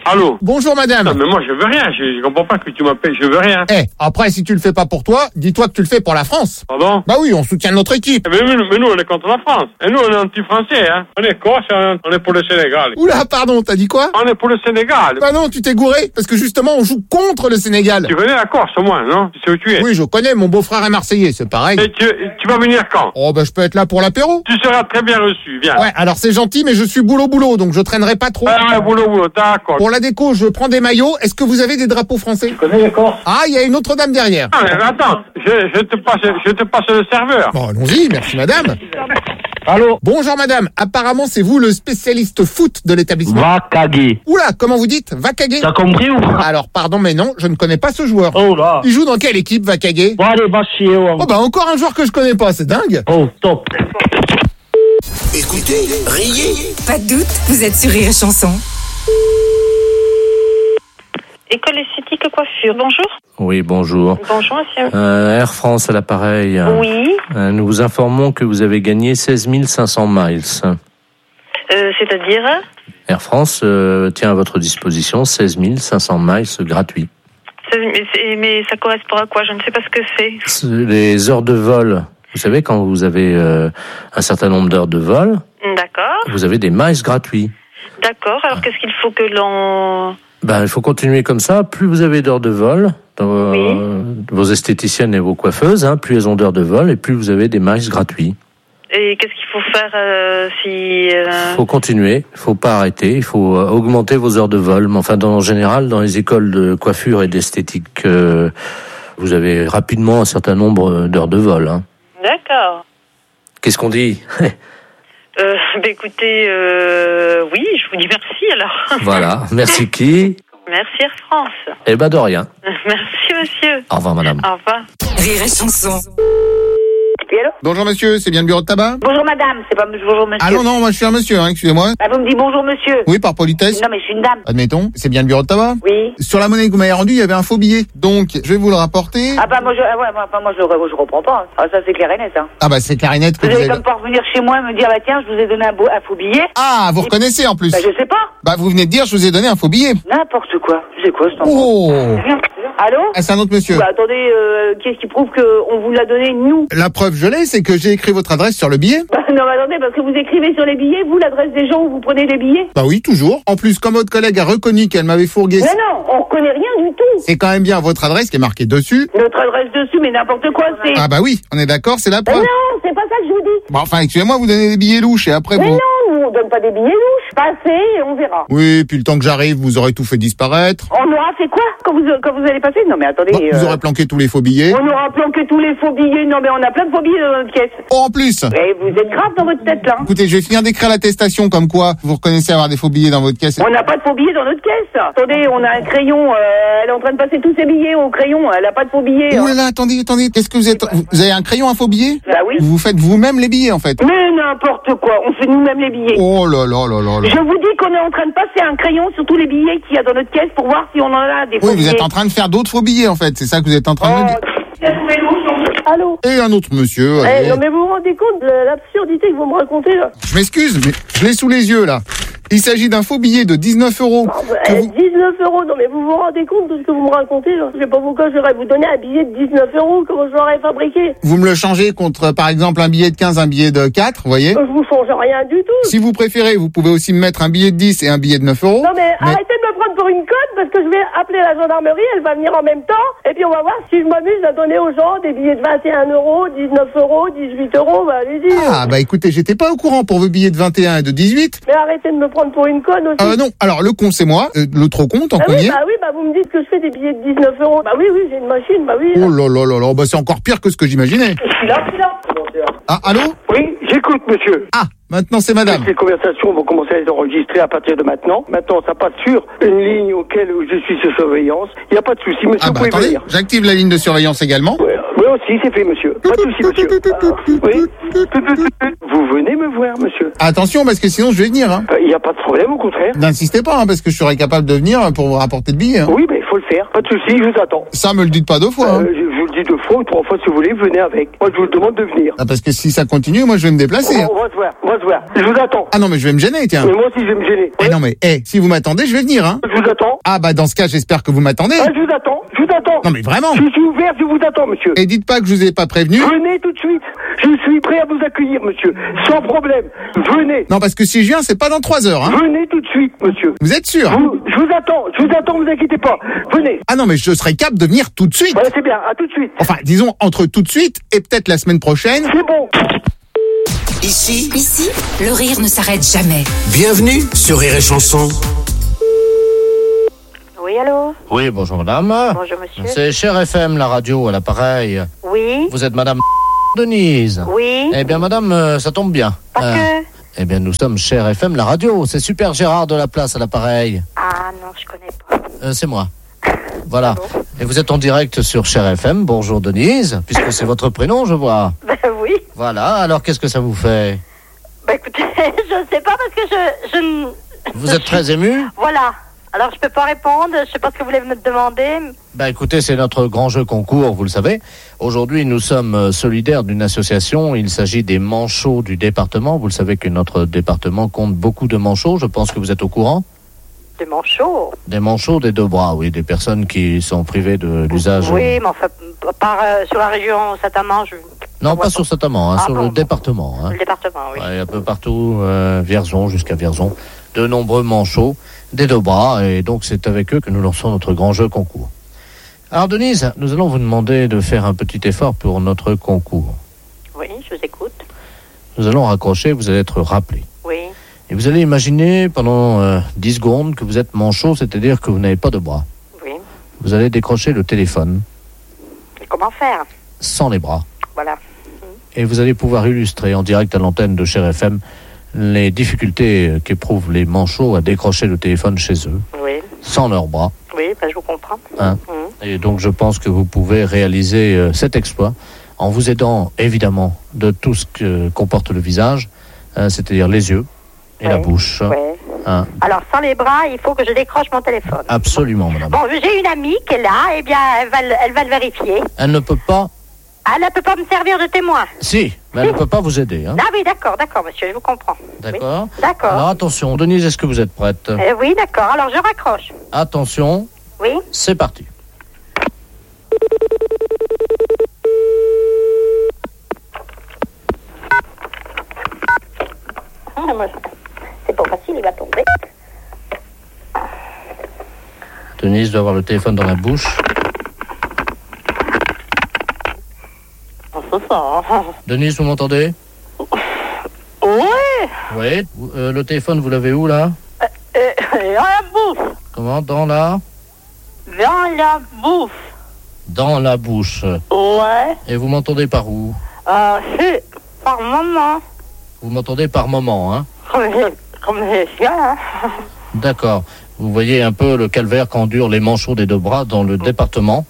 Allô? Bonjour madame. Non, mais moi je veux rien, je comprends pas que tu m'appelles, je veux rien. Après si tu le fais pas pour toi, dis-toi que tu le fais pour la France. Pardon? Bah oui, on soutient notre équipe. Mais nous on est contre la France. Et nous on est anti-français, hein. On est corse, on est pour le Sénégal. Oula, pardon, t'as dit quoi? On est pour le Sénégal. Bah non, tu t'es gouré, parce que justement on joue contre le Sénégal. Tu connais la Corse au moins, non? Tu sais où tu es? Oui, je connais, mon beau-frère est marseillais, c'est pareil. Et tu vas venir quand? Oh bah je peux être là pour l'apéro. Tu seras très bien reçu, viens. Ouais, alors c'est gentil, mais je suis boulot, donc je traînerai pas trop. Ah, boulot, d'accord. Pour la déco, je prends des maillots. Est-ce que vous avez des drapeaux français? Tu connais les Corses? Ah, il y a une autre dame derrière. Ah, mais attends, je te passe le serveur. Bon, allons-y, merci madame. Allô? Bonjour madame, apparemment c'est vous le spécialiste foot de l'établissement. Vakage. Oula, comment vous dites? Vakage? T'as compris ou pas? Alors pardon mais non, je ne connais pas ce joueur. Oh là. Il joue dans quelle équipe, Vakage? Bon allez, va chier. Oh bah encore un joueur que je connais pas, c'est dingue. Oh, top. Écoutez, riez. Pas de doute, vous êtes sur Rire et Chanson. École esthétique coiffure, bonjour. Oui, bonjour. Bonjour, monsieur. Air France à l'appareil. Oui. Nous vous informons que vous avez gagné 16 500 miles. C'est-à-dire? Air France tient à votre disposition 16 500 miles gratuits. Mais ça correspond à quoi? Je ne sais pas ce que c'est. Les heures de vol. Vous savez, quand vous avez un certain nombre d'heures de vol, d'accord. Vous avez des miles gratuits. D'accord. Alors, qu'est-ce qu'il faut que l'on... Il faut continuer comme ça. Plus vous avez d'heures de vol, dans vos esthéticiennes et vos coiffeuses, plus elles ont d'heures de vol, et plus vous avez des miles gratuits. Et qu'est-ce qu'il faut faire si... Faut continuer, il faut pas arrêter, il faut augmenter vos heures de vol. Mais enfin, en général, dans les écoles de coiffure et d'esthétique, vous avez rapidement un certain nombre d'heures de vol. D'accord. Qu'est-ce qu'on dit? Écoutez, oui, je vous dis merci alors. Voilà, merci qui? Merci Air France. Eh ben de rien. Merci monsieur. Au revoir madame. Au revoir. Rire et Chanson. Oui, allô? Bonjour monsieur, c'est bien le bureau de tabac? Bonjour madame, c'est pas bonjour monsieur. Ah non, moi je suis un monsieur, excusez-moi. Bah, vous me dites bonjour monsieur. Oui, par politesse. Non mais je suis une dame. Admettons, c'est bien le bureau de tabac? Oui. Sur la monnaie que vous m'avez rendue, il y avait un faux billet. Donc, je vais vous le rapporter. Ah bah moi je reprends pas. Ah ça c'est clair et net. Ah bah c'est clair et net que vous allez comme pas revenir chez moi et me dire bah tiens je vous ai donné un faux billet. Ah, vous reconnaissez en plus. Bah je sais pas. Bah vous venez de dire je vous ai donné un faux billet. N'importe quoi. C'est quoi ce temps? Oh. Allô? Ah, c'est un autre monsieur. Bah attendez, qu'est-ce qui prouve qu'on vous l'a donné nous? La preuve je l'ai, c'est que j'ai écrit votre adresse sur le billet. Bah non mais attendez, parce que vous écrivez sur les billets, vous l'adresse des gens où vous prenez les billets? Bah oui, toujours. En plus, comme votre collègue a reconnu qu'elle m'avait fourgué. Mais non, on reconnaît rien du tout. C'est quand même bien votre adresse qui est marquée dessus. Notre adresse dessus, mais n'importe quoi, c'est... Ah bah oui, on est d'accord, c'est la preuve. Mais non, c'est pas ça que je vous dis. Bon, enfin, excusez-moi, vous donnez des billets louches et après mais vous... non, nous on donne pas des billets louches. Passez et on verra. Oui, puis le temps que j'arrive, vous aurez tout fait disparaître. On aura fait quoi quand vous allez passer? Non mais attendez... Bon, vous aurez planqué tous les faux billets. On aura planqué tous les faux billets. Non mais on a plein de faux billets dans notre caisse. Oh, en plus. Et vous êtes grave dans votre tête là. Écoutez, je vais finir d'écrire l'attestation comme quoi vous reconnaissez avoir des faux billets dans votre caisse. On n'a pas de faux billets dans notre caisse. Attendez, on a un crayon. Elle est en train de passer tous ses billets au crayon. Elle a pas de faux billets. Oh là, attendez. Qu'est-ce que vous êtes... Vous avez un crayon, un faux billet? Bah oui. Vous faites vous-même les billets en fait. Mais n'importe quoi. On fait nous-mêmes les billets. Oh là là là là là. Je vous dis qu'on est en train de passer un crayon sur tous les billets qu'il y a dans notre caisse pour voir si on en a des faux billets. Oui, vous êtes en train de faire d'autres faux billets en fait. C'est ça que vous êtes en train de me dire. Allô? Et un autre monsieur. Non mais vous vous rendez compte de l'absurdité que vous me racontez là? Je m'excuse, mais je l'ai sous les yeux là. Il s'agit d'un faux billet de 19 €. 19 €, non mais vous vous rendez compte de ce que vous me racontez là? Je sais pas pourquoi j'aurais vous donner un billet de 19 €, comment je l'aurais fabriqué? Vous me le changez contre par exemple un billet de 15, un billet de 4, vous voyez? Je vous change rien du tout. Si vous préférez, vous pouvez aussi me mettre un billet de 10 et un billet de 9 €. Non mais arrêtez de me prendre pour une conne parce que je vais appeler la gendarmerie, elle va venir en même temps et puis on va voir si je m'amuse à donner aux gens des billets de 21 €, 19 €, 18 €, bah allez-y. Ah bah écoutez, j'étais pas au courant pour vos billets de 21 et de 18. Mais arrêtez de me prendre pour une conne aussi. Non, alors le con c'est moi, le trop con tant qu'on y est. Oui, bah vous me dites que je fais des billets de 19 €. Bah oui, j'ai une machine, bah oui. Oh là là là là, bah c'est encore pire que ce que j'imaginais. Je suis là. Ah, allô? Oui, j'écoute, monsieur. Ah, maintenant c'est madame. Les conversations vont commencer à être enregistrées à partir de maintenant. Maintenant, ça passe sur une ligne auquel je suis sur surveillance. Il n'y a pas de souci, monsieur, Ah vous bah pouvez attendez, venir. j'active la ligne de surveillance également. Oui, aussi, c'est fait, monsieur. Pas de souci, monsieur. Oui. Vous venez me voir, monsieur. Attention, parce que sinon je vais venir. Il n'y a pas de problème, au contraire. N'insistez pas, parce que je serais capable de venir pour vous rapporter le billet. Oui, mais il faut le faire. Pas de souci, je vous attends. Ça, me le dites pas deux fois. Je vous le dit 2 fois ou 3 fois si vous voulez, venez avec. Moi, je vous demande de venir. Ah, parce que si ça continue, moi je vais me déplacer. On va se voir. Je vous attends. Ah non, mais je vais me gêner, tiens. Mais moi aussi, je vais me gêner. Eh non, mais, si vous m'attendez, je vais venir, hein. Je vous attends. Ah, bah, dans ce cas, j'espère que vous m'attendez. Ah, je vous attends. Non, mais vraiment. Je suis ouvert, je vous attends, monsieur. Et dites pas que je vous ai pas prévenu. Venez tout de suite. Je suis prêt à vous accueillir, monsieur. Sans problème. Venez. Non, parce que si je viens, c'est pas dans 3 heures, hein. Venez tout de suite, monsieur. Vous êtes sûr? Je vous attends, vous inquiétez pas. Venez. Ah non, mais je serai capable de venir tout de suite. Ouais, c'est bien, à tout de suite. Enfin, disons, entre tout de suite et peut-être la semaine prochaine. C'est bon. Ici, le rire ne s'arrête jamais. Bienvenue sur Rire et Chanson. Oui, allô? Oui, bonjour madame. Bonjour monsieur. C'est Cher FM, la radio, à l'appareil. Oui. Vous êtes madame Denise? Oui. Eh bien madame, ça tombe bien. Parce que... Eh bien nous sommes Cher FM, la radio. C'est Super Gérard de la Place à l'appareil. Ah non, je connais pas. C'est moi. Voilà. Et vous êtes en direct sur Cher FM. Bonjour Denise, puisque c'est votre prénom, je vois. Ben oui. Voilà, alors qu'est-ce que ça vous fait? Ben écoutez, je sais pas parce que je Vous êtes très ému? Voilà. Alors je peux pas répondre, je sais pas ce que vous voulez me demander. Ben écoutez, c'est notre grand jeu concours, vous le savez. Aujourd'hui, nous sommes solidaires d'une association. Il s'agit des manchots du département. Vous le savez que notre département compte beaucoup de manchots. Je pense que vous êtes au courant. Des manchots? Des manchots des 2 bras, oui. Des personnes qui sont privées de l'usage. Oui, mais enfin, sur la région Saint-Amand, Non, pas sur Saint-Amand, Ah, sur bon. le département. Hein. Le département, oui. Ouais, un peu partout, Vierzon jusqu'à Vierzon. De nombreux manchots des 2 bras. Et donc, c'est avec eux que nous lançons notre grand jeu concours. Alors, Denise, nous allons vous demander de faire un petit effort pour notre concours. Oui, je vous écoute. Nous allons raccrocher, vous allez être rappelé. Oui. Et vous allez imaginer pendant 10 secondes que vous êtes manchot, c'est-à-dire que vous n'avez pas de bras. Oui. Vous allez décrocher le téléphone Et comment faire? sans les bras. Voilà. Et vous allez pouvoir illustrer en direct à l'antenne de Cher FM les difficultés qu'éprouvent les manchots à décrocher le téléphone chez eux, Oui. sans leurs bras. Oui, ben je vous comprends. Hein. Et donc je pense que vous pouvez réaliser cet exploit en vous aidant évidemment de tout ce que comporte le visage, c'est-à-dire les yeux et la bouche. Ouais. Hein. Alors, sans les bras, il faut que je décroche mon téléphone. Absolument, madame. Bon, j'ai une amie qui est là, eh bien, elle va le vérifier. Elle ne peut pas... Elle ne peut pas me servir de témoin. Si, mais elle ne peut pas vous aider. Hein. Ah oui, d'accord, monsieur, je vous comprends. D'accord. Oui. D'accord. Alors attention, Denise, est-ce que vous êtes prête? Oui, d'accord, alors je raccroche. Attention. Oui. C'est parti. C'est pas facile, il va tomber. Denise doit avoir le téléphone dans la bouche. C'est ça. Denise, vous m'entendez? Oui. Oui. Le téléphone, vous l'avez où, là? Dans la bouffe. Comment? Dans la... Dans la bouffe. Dans la bouche. Ouais. Et vous m'entendez par où? C'est par moment. Vous m'entendez par moment, hein? Comme j'ai chien, hein. D'accord. Vous voyez un peu le calvaire qu'endurent les manchots des 2 bras dans le département.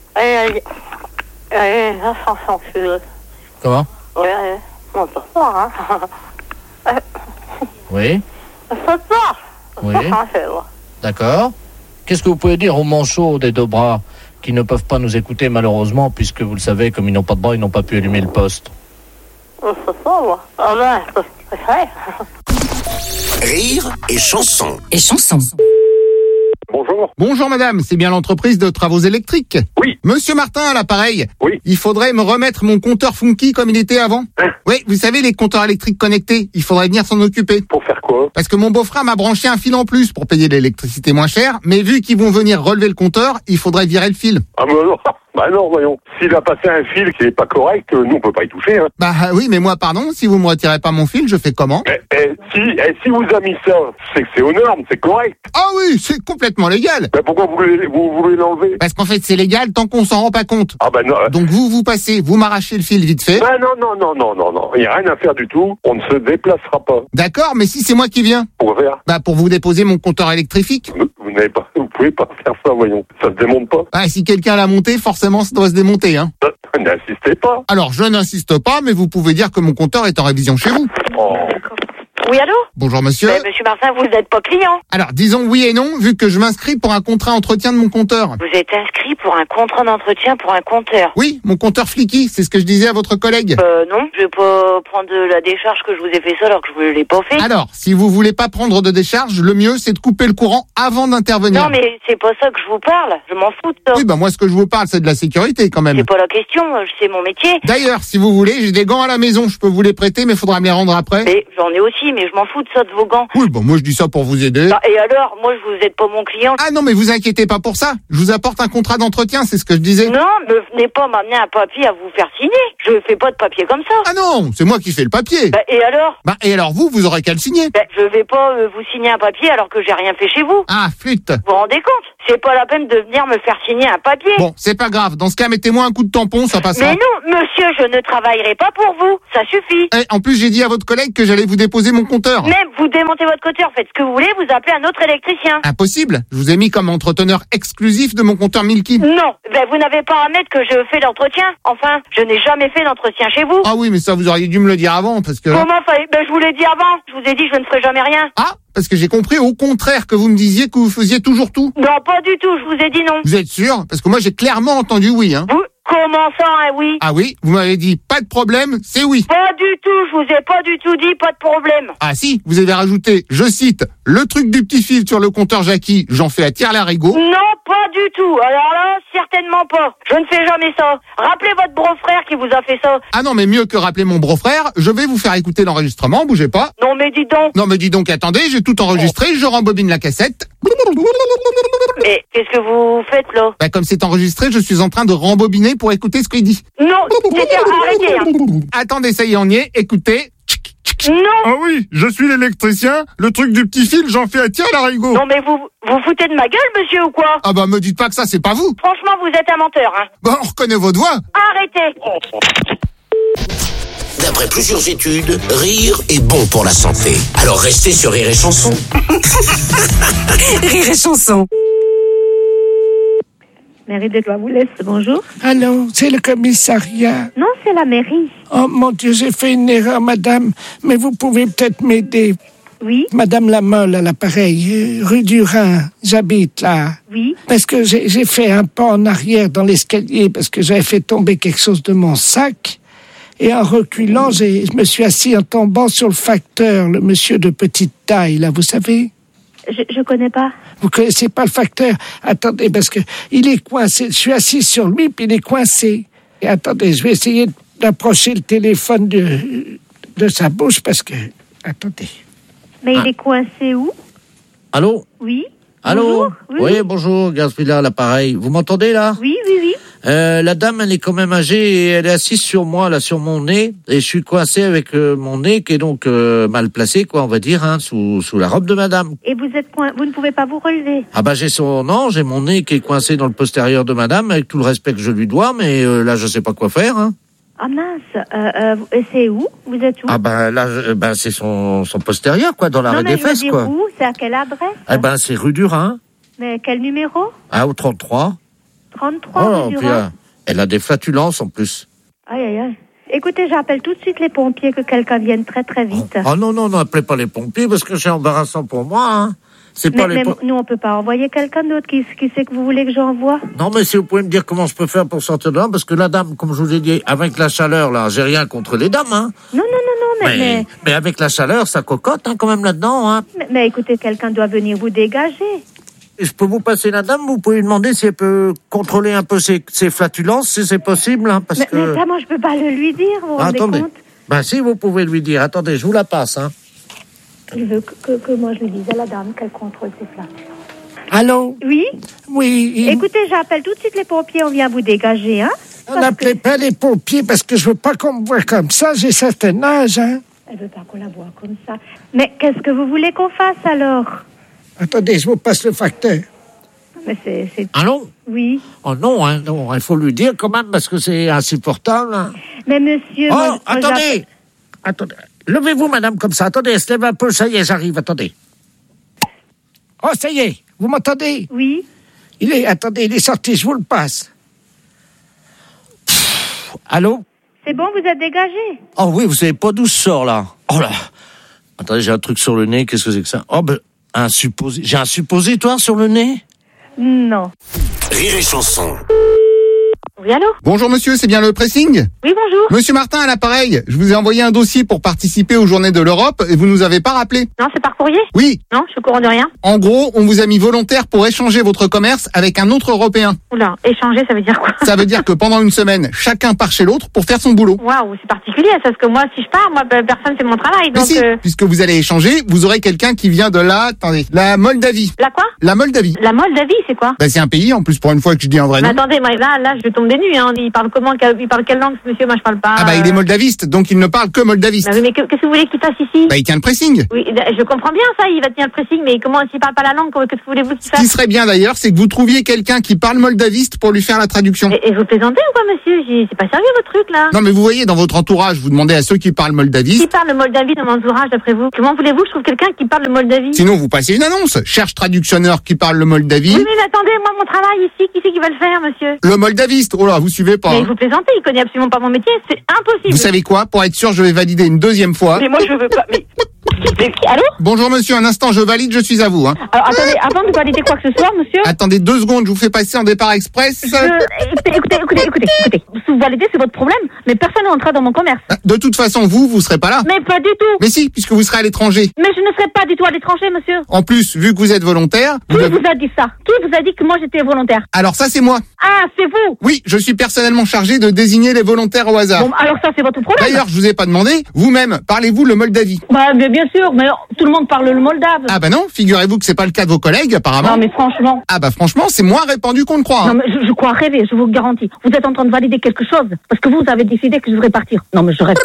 Là, ça s'enfile. Comment? Ouais, on peut pas, hein. Oui. Ça part. Oui. Ça fait, ouais. D'accord. Qu'est-ce que vous pouvez dire aux manchots des 2 bras qui ne peuvent pas nous écouter malheureusement, puisque vous le savez, comme ils n'ont pas de bras, ils n'ont pas pu allumer le poste? C'est ça, moi. Ah ben, c'est vrai. Rire et chanson. Et chanson. Bonjour. Bonjour madame, c'est bien l'entreprise de travaux électriques? Oui. Monsieur Martin à l'appareil? Oui. Il faudrait me remettre mon compteur Funky comme il était avant? Oui, vous savez les compteurs électriques connectés, il faudrait venir s'en occuper. Pour faire quoi? Parce que mon beau-frère m'a branché un fil en plus pour payer l'électricité moins cher, mais vu qu'ils vont venir relever le compteur, il faudrait virer le fil. Ah mais non, bah non, voyons. S'il a passé un fil qui n'est pas correct, nous on peut pas y toucher, hein. Bah oui, mais moi pardon, si vous me retirez pas mon fil, je fais comment? Si vous avez mis ça, c'est que c'est aux normes, c'est correct. Ah oui, c'est complètement légal. Mais pourquoi vous voulez l'enlever? Parce qu'en fait c'est légal tant qu'on s'en rend pas compte. Ah bah non. Donc vous passez, vous m'arrachez le fil vite fait. Bah non, il n'y a rien à faire du tout, on ne se déplacera pas. D'accord, mais si c'est moi qui viens? Pour faire? Bah pour vous déposer mon compteur électrique. Vous pouvez pas faire ça, voyons. Ça se démonte pas. Ah, si quelqu'un l'a monté, forcément ça doit se démonter, hein. N'insistez pas. Alors je n'insiste pas, mais vous pouvez dire que mon compteur est en révision chez vous. Oh. Oui, allô? Bonjour monsieur. Mais monsieur Martin, vous n'êtes pas client. Alors, disons oui et non, vu que je m'inscris pour un contrat entretien de mon compteur. Vous êtes inscrit pour un contrat d'entretien pour un compteur. Oui, mon compteur Flicky, c'est ce que je disais à votre collègue. Non, je vais pas prendre de la décharge que je vous ai fait ça alors que je vous l'ai pas fait. Alors, si vous voulez pas prendre de décharge, le mieux c'est de couper le courant avant d'intervenir. Non, mais c'est pas ça que je vous parle. Je m'en fous de ça. Oui, bah moi ce que je vous parle, c'est de la sécurité quand même. C'est pas la question, c'est mon métier. D'ailleurs, si vous voulez, j'ai des gants à la maison, je peux vous les prêter, mais faudra me les rendre après. Mais j'en ai aussi, mais je m'en fous de ça, de vos gants. Oui, bah moi je dis ça pour vous aider. Bah, et alors, moi vous êtes pas mon client. Ah non, mais vous inquiétez pas pour ça. Je vous apporte un contrat d'entretien, c'est ce que je disais. Non, me venez pas m'amener un papier à vous faire signer. Je fais pas de papier comme ça. Ah non, c'est moi qui fais le papier. Bah, et alors? Bah, et alors vous aurez qu'à le signer. Bah, je vais pas vous signer un papier alors que j'ai rien fait chez vous. Ah, flûte. Vous vous rendez compte? C'est pas la peine de venir me faire signer un papier. Bon, c'est pas grave. Dans ce cas, mettez-moi un coup de tampon, ça passera. Mais non, monsieur, je ne travaillerai pas pour vous. Ça suffit. Eh, en plus, j'ai dit à votre collègue que j'allais vous déposer mon compteur. Même vous démontez votre compteur, faites ce que vous voulez, vous appelez un autre électricien. Impossible. Je vous ai mis comme entreteneur exclusif de mon compteur Milky. Non, ben vous n'avez pas à mettre que je fais l'entretien. Enfin, je n'ai jamais fait d'entretien chez vous. Ah oui, mais ça, vous auriez dû me le dire avant, parce que... Comment ça? Ben je vous l'ai dit avant. Je vous ai dit je ne ferai jamais rien. Ah, parce que j'ai compris au contraire que vous me disiez que vous faisiez toujours tout. Non, pas du tout, je vous ai dit non. Vous êtes sûr? Parce que moi, j'ai clairement entendu oui, hein. Vous, comment ça, hein, oui? Ah oui, vous m'avez dit pas de problème, c'est oui. Pas du tout, je vous ai pas du tout dit pas de problème. Ah si, vous avez rajouté, je cite, le truc du petit fil sur le compteur Jackie, j'en fais à tire-larigot. Non, pas du tout. Alors là, certainement pas. Je ne fais jamais ça. Rappelez votre beau-frère qui vous a fait ça. Ah non, mais mieux que rappeler mon beau-frère, je vais vous faire écouter l'enregistrement, bougez pas. Non, mais dis donc. Non, mais dis donc, attendez, j'ai tout enregistré, je rembobine la cassette. Mais qu'est-ce que vous faites là? Bah, comme c'est enregistré, je suis en train de rembobiner pour écouter ce qu'il dit. Non, arrêtez. Hein. Attendez, ça y est, on y est, écoutez. Non. Ah oui, je suis l'électricien, le truc du petit fil, j'en fais à tire-larigot. Non, mais vous foutez de ma gueule, monsieur, ou quoi? Ah bah, me dites pas que ça, c'est pas vous. Franchement, vous êtes un menteur, hein. Bah, on reconnaît votre voix. Arrêtez. D'après plusieurs études, rire est bon pour la santé. Alors restez sur Rire et Chanson. Rire et Chanson. Mairie de Douai-Boulès, bonjour. Allô, c'est le commissariat. Non, c'est la mairie. Oh mon Dieu, j'ai fait une erreur, madame. Mais vous pouvez peut-être m'aider. Oui. Madame Lamolle à l'appareil, rue du Rhin, j'habite là. Oui. Parce que j'ai fait un pas en arrière dans l'escalier parce que j'avais fait tomber quelque chose de mon sac. Et en reculant, je me suis assis en tombant sur le facteur, le monsieur de petite taille, là, vous savez? Je connais pas. Vous connaissez pas le facteur? Attendez, parce que il est coincé. Je suis assis sur lui, puis il est coincé. Et attendez, je vais essayer d'approcher le téléphone de sa bouche, parce que... Attendez. Mais il est coincé où? Allô? Oui. Allô? Bonjour. Oui, bonjour, Gaspilla, l'appareil. Vous m'entendez, là? Oui. La dame, elle est quand même âgée et elle est assise sur moi, là, sur mon nez. Et je suis coincé avec mon nez qui est donc mal placé, quoi, on va dire, hein, sous la robe de madame. Et vous ne pouvez pas vous relever? Ah bah j'ai mon nez qui est coincé dans le postérieur de madame, avec tout le respect que je lui dois, mais là, je sais pas quoi faire, hein. Ah mince, et c'est où? Vous êtes où? Ah bah là, c'est son postérieur, quoi, dans l'arrêt des fesses, quoi. Où? C'est à quelle adresse? Eh ben, c'est rue du Rhin. Mais quel numéro? Ah, au 33. 33, rue du Rhin. Elle a des flatulences, en plus. Aïe. Écoutez, j'appelle tout de suite les pompiers, que quelqu'un vienne très très vite. Oh non, appelez pas les pompiers, parce que c'est embarrassant pour moi, hein. Mais nous, on peut pas envoyer quelqu'un d'autre. Qui c'est que vous voulez que j'envoie? Non, mais si vous pouvez me dire comment je peux faire pour sortir de là, parce que la dame, comme je vous ai dit, avec la chaleur, là, j'ai rien contre les dames, hein. Non, mais avec la chaleur, ça cocotte, hein, quand même, là-dedans, hein. Mais écoutez, quelqu'un doit venir vous dégager. Je peux vous passer la dame, vous pouvez lui demander si elle peut contrôler un peu ses flatulences, si c'est possible, hein, parce que... Mais ça, moi, je peux pas le lui dire, vous vous rendez compte? Ben si, vous pouvez lui dire. Attendez, je vous la passe, hein. Il veut que moi je lui dise à la dame qu'elle contrôle ses flatulences. Allô? Oui? Oui. Écoutez, j'appelle tout de suite les pompiers, on vient vous dégager, hein? N'appelez pas les pompiers parce que je veux pas qu'on me voie comme ça, j'ai certain âge, hein. Elle veut pas qu'on la voie comme ça. Mais qu'est-ce que vous voulez qu'on fasse alors? Attendez, je vous passe le facteur. Mais c'est... Allô? Oui. Oh non, il faut lui dire quand même parce que c'est insupportable. Hein. Mais monsieur... Oh, attendez! Levez-vous, madame, comme ça. Attendez, elle se lève un peu. Ça y est, j'arrive. Attendez. Oh, ça y est. Vous m'entendez? Oui. Il est sorti. Je vous le passe. Allô? C'est bon, vous êtes dégagé? Oh oui, vous savez pas d'où je sors, là. Oh là. Attendez, j'ai un truc sur le nez. Qu'est-ce que c'est que ça? Oh, ben, j'ai un suppositoire sur le nez? Non. Rire et chanson. Oui, allô? Bonjour monsieur, c'est bien le pressing? Oui, bonjour. Monsieur Martin à l'appareil, je vous ai envoyé un dossier pour participer aux Journées de l'Europe et vous nous avez pas rappelé. Non, c'est par courrier? Oui. Non, je suis au courant de rien. En gros, on vous a mis volontaire pour échanger votre commerce avec un autre Européen. Oula, échanger, ça veut dire quoi? Ça veut dire que pendant une semaine, chacun part chez l'autre pour faire son boulot. Waouh, c'est particulier, parce que moi, si je pars, personne fait mon travail, Mais donc... si, puisque vous allez échanger, vous aurez quelqu'un qui vient de la Moldavie. La quoi? La Moldavie. La Moldavie, c'est quoi? Ben, c'est un pays, en plus, pour une fois que je dis un vrai nom. Mais attendez, moi, là, je tombe des nues, hein. Il parle comment? Il parle quelle langue, ce monsieur? Moi, je parle pas... Ah bah, il est moldaviste, donc il ne parle que moldaviste. Bah oui, mais qu'est-ce que vous voulez qu'il fasse ici? Bah, il tient le pressing. Oui, je comprends bien ça, il va tenir le pressing, mais comment, s'il parle pas la langue, qu'est-ce que voulez-vous qu'il Ce fasse? qui serait bien d'ailleurs, c'est que vous trouviez quelqu'un qui parle moldaviste pour lui faire la traduction. Et vous plaisantez ou quoi, monsieur? C'est pas sérieux, votre truc, là? Non mais vous voyez, dans votre entourage, vous demandez à ceux qui parlent moldaviste. Qui parle le Moldavie dans mon entourage, d'après vous? Comment voulez-vous que je trouve quelqu'un qui parle le Moldavie? Sinon, vous passez une annonce. Cherche traductionneur qui parle le moldavie. Oui, mais attendez, moi, mon travail ici, qui c'est qui va le faire, monsieur? Le moldaviste. Oh là, vous suivez pas. Mais vous plaisantez, il connaît absolument pas mon métier, c'est impossible. Vous savez quoi? Pour être sûr, je vais valider une deuxième fois. Mais moi, je veux pas, mais... Allô? Bonjour monsieur, un instant, je valide, je suis à vous. Hein. Alors, attendez, avant de valider quoi que ce soit, monsieur... Attendez 2 secondes, je vous fais passer en départ express. Écoutez. Si vous validez, c'est votre problème, mais personne ne rentrera dans mon commerce. De toute façon, vous serez pas là. Mais pas du tout. Mais si, puisque vous serez à l'étranger. Mais je ne serai pas du tout à l'étranger, monsieur. En plus, vu que vous êtes volontaire... Qui vous a dit ça? Qui vous a dit que moi j'étais volontaire? Alors ça, c'est moi. Ah, c'est vous? Oui, je suis personnellement chargé de désigner les volontaires au hasard. Bon, alors ça, c'est votre problème. D'ailleurs, je vous ai pas demandé, vous-même, parlez-vous le Moldavie? Bah, bien sûr, mais tout le monde parle le moldave. Ah bah non, figurez-vous que c'est pas le cas de vos collègues, apparemment. Non, mais franchement... Ah bah franchement, c'est moins répandu qu'on le croit. Non, mais je crois rêver, je vous le garantis. Vous êtes en train de valider quelque chose, parce que vous avez décidé que je devrais partir. Non, mais je rêve.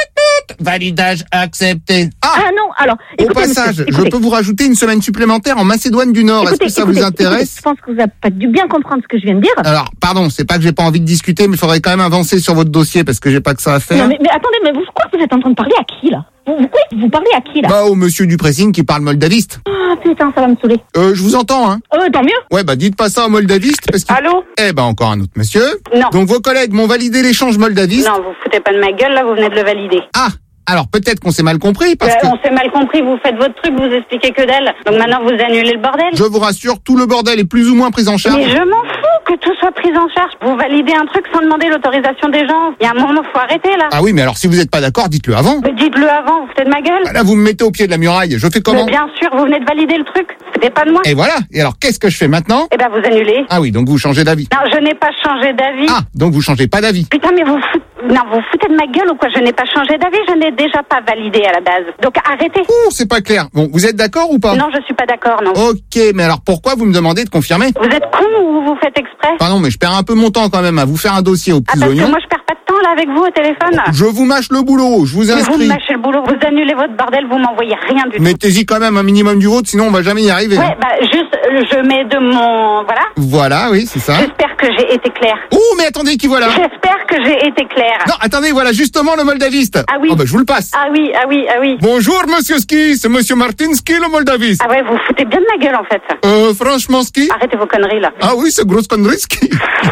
Validage accepté. Ah non, alors... Au passage, monsieur, je peux vous rajouter une semaine supplémentaire en Macédoine du Nord. Est-ce que ça vous intéresse? Je pense que vous avez pas dû bien comprendre ce que je viens de dire. Alors, pardon, c'est pas que j'ai pas envie de discuter, mais il faudrait quand même avancer sur votre dossier parce que j'ai pas que ça à faire. Non, mais attendez, mais je crois que vous êtes en train de parler à qui, là? Vous parlez à qui, là? Bah, au monsieur du pressing qui parle moldaviste. Ah, putain, ça va me saouler. Je vous entends, hein. Tant mieux. Ouais, bah, dites pas ça au moldaviste parce que... Allô? Eh ben, encore un autre monsieur. Non. Donc, vos collègues m'ont validé l'échange moldaviste. Non, vous foutez pas de ma gueule, là, vous venez de le valider. Ah! Alors peut-être qu'on s'est mal compris parce que... On s'est mal compris, vous faites votre truc, vous expliquez que dalle. Donc maintenant vous annulez le bordel. Je vous rassure, tout le bordel est plus ou moins pris en charge. Mais je m'en fous que tout soit pris en charge. Vous validez un truc sans demander l'autorisation des gens. Il y a un moment, faut arrêter là. Ah oui, mais alors si vous n'êtes pas d'accord, dites-le avant. Mais dites-le avant, vous foutez de ma gueule. Là, vous me mettez au pied de la muraille, je fais comment? Mais bien sûr, vous venez de valider le truc. C'était pas de moi. Et voilà. Et alors qu'est-ce que je fais maintenant? Eh ben vous annulez. Ah oui, donc vous changez d'avis. Non, je n'ai pas changé d'avis. Ah, donc vous changez pas d'avis. Putain, mais vous foutez de ma gueule ou quoi? Je n'ai pas changé d'avis, je n'ai déjà pas validé à la base. Donc arrêtez. Oh, c'est pas clair. Bon, vous êtes d'accord ou pas? Non, je suis pas d'accord, non. Ok, mais alors pourquoi vous me demandez de confirmer? Vous êtes con ou vous faites exprès? Pardon, mais je perds un peu mon temps quand même à vous faire un dossier aux petits parce oignons. que moi je perds pas de temps là avec vous au téléphone. Je vous mâche le boulot, je vous inscris. Vous me mâchez le boulot, vous annulez votre bordel, vous m'envoyez rien du tout. Mettez-y quand même un minimum du vôtre, sinon on va jamais y arriver. Ouais, bah juste, je mets de mon... Voilà. Voilà, oui, c'est ça. J'espère que j'ai été claire. Oh, mais attendez, qui voilà? J'espère que j'ai été claire. Non, attendez, voilà justement le moldaviste. Ah oui. Oh, bah je vous le passe. Ah oui. Bonjour, monsieur Ski, c'est monsieur Martinski, le moldaviste. Ah ouais, vous foutez bien de ma gueule en fait. Franchement, Ski. Arrêtez vos conneries là. Ah oui, c'est grosse connerie, Ski.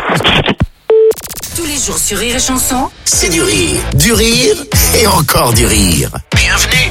Tous les jours sur Rire et Chanson, C'est du rire et encore du rire. Bienvenue.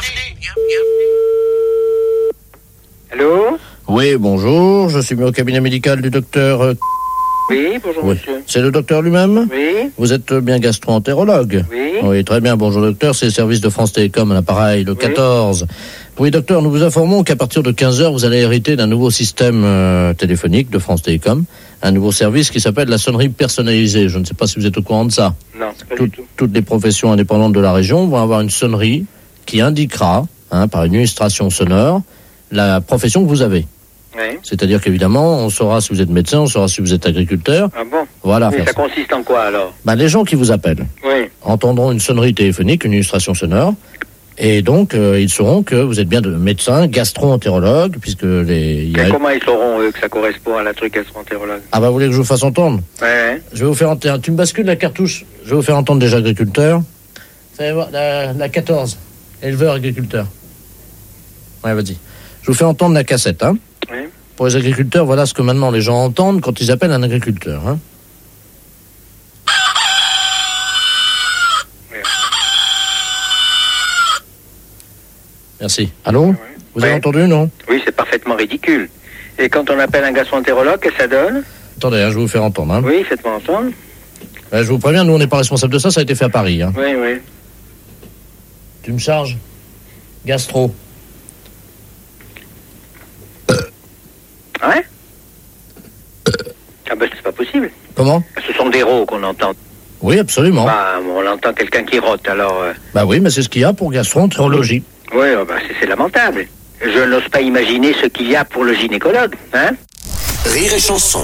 Allô? Oui, bonjour, je suis mis au cabinet médical du docteur... Oui, bonjour monsieur. C'est le docteur lui-même? Oui. Vous êtes bien gastro-entérologue? Oui. Oui, très bien, bonjour docteur, c'est le service de France Télécom à l'appareil, le 14. Oui docteur, nous vous informons qu'à partir de 15h, vous allez hériter d'un nouveau système téléphonique de France Télécom, un nouveau service qui s'appelle la sonnerie personnalisée. Je ne sais pas si vous êtes au courant de ça. Non, pas du tout. Toutes les professions indépendantes de la région vont avoir une sonnerie qui indiquera, par une illustration sonore, la profession que vous avez. Oui. C'est-à-dire qu'évidemment, on saura si vous êtes médecin, on saura si vous êtes agriculteur. Ah bon? Voilà. Mais ça consiste en quoi alors? Les gens qui vous appellent entendront une sonnerie téléphonique, une illustration sonore, et donc ils sauront que vous êtes bien de médecin, gastro-entérologue, puisque comment ils sauront eux que ça correspond à la truc gastro-entérologue? Ah vous voulez que je vous fasse entendre? Ouais. Je vais vous faire entendre. Tu me bascules la cartouche. Je vais vous faire entendre déjà agriculteur. Vous allez voir la 14, éleveur agriculteur. Ouais, vas-y. Je vous fais entendre la cassette, hein. Oui. Pour les agriculteurs, voilà ce que maintenant les gens entendent quand ils appellent un agriculteur, hein. Merci. Allô? Vous avez entendu, non? Oui, c'est parfaitement ridicule. Et quand on appelle un gastroentérologue, qu'est-ce que ça donne? Attendez, je vais vous faire entendre. Hein. Oui, faites-moi entendre. Je vous préviens, nous, on n'est pas responsable de ça, ça a été fait à Paris. Hein. Oui, oui. Tu me charges? Gastro. Ouais? Ah ben, c'est pas possible. Comment? Ce sont des rots qu'on entend. Oui, absolument. Bah, on entend quelqu'un qui rote, alors... Bah oui, mais c'est ce qu'il y a pour gastroentérologie. Oui, bah, c'est lamentable. Je n'ose pas imaginer ce qu'il y a pour le gynécologue, hein? Rire et chanson.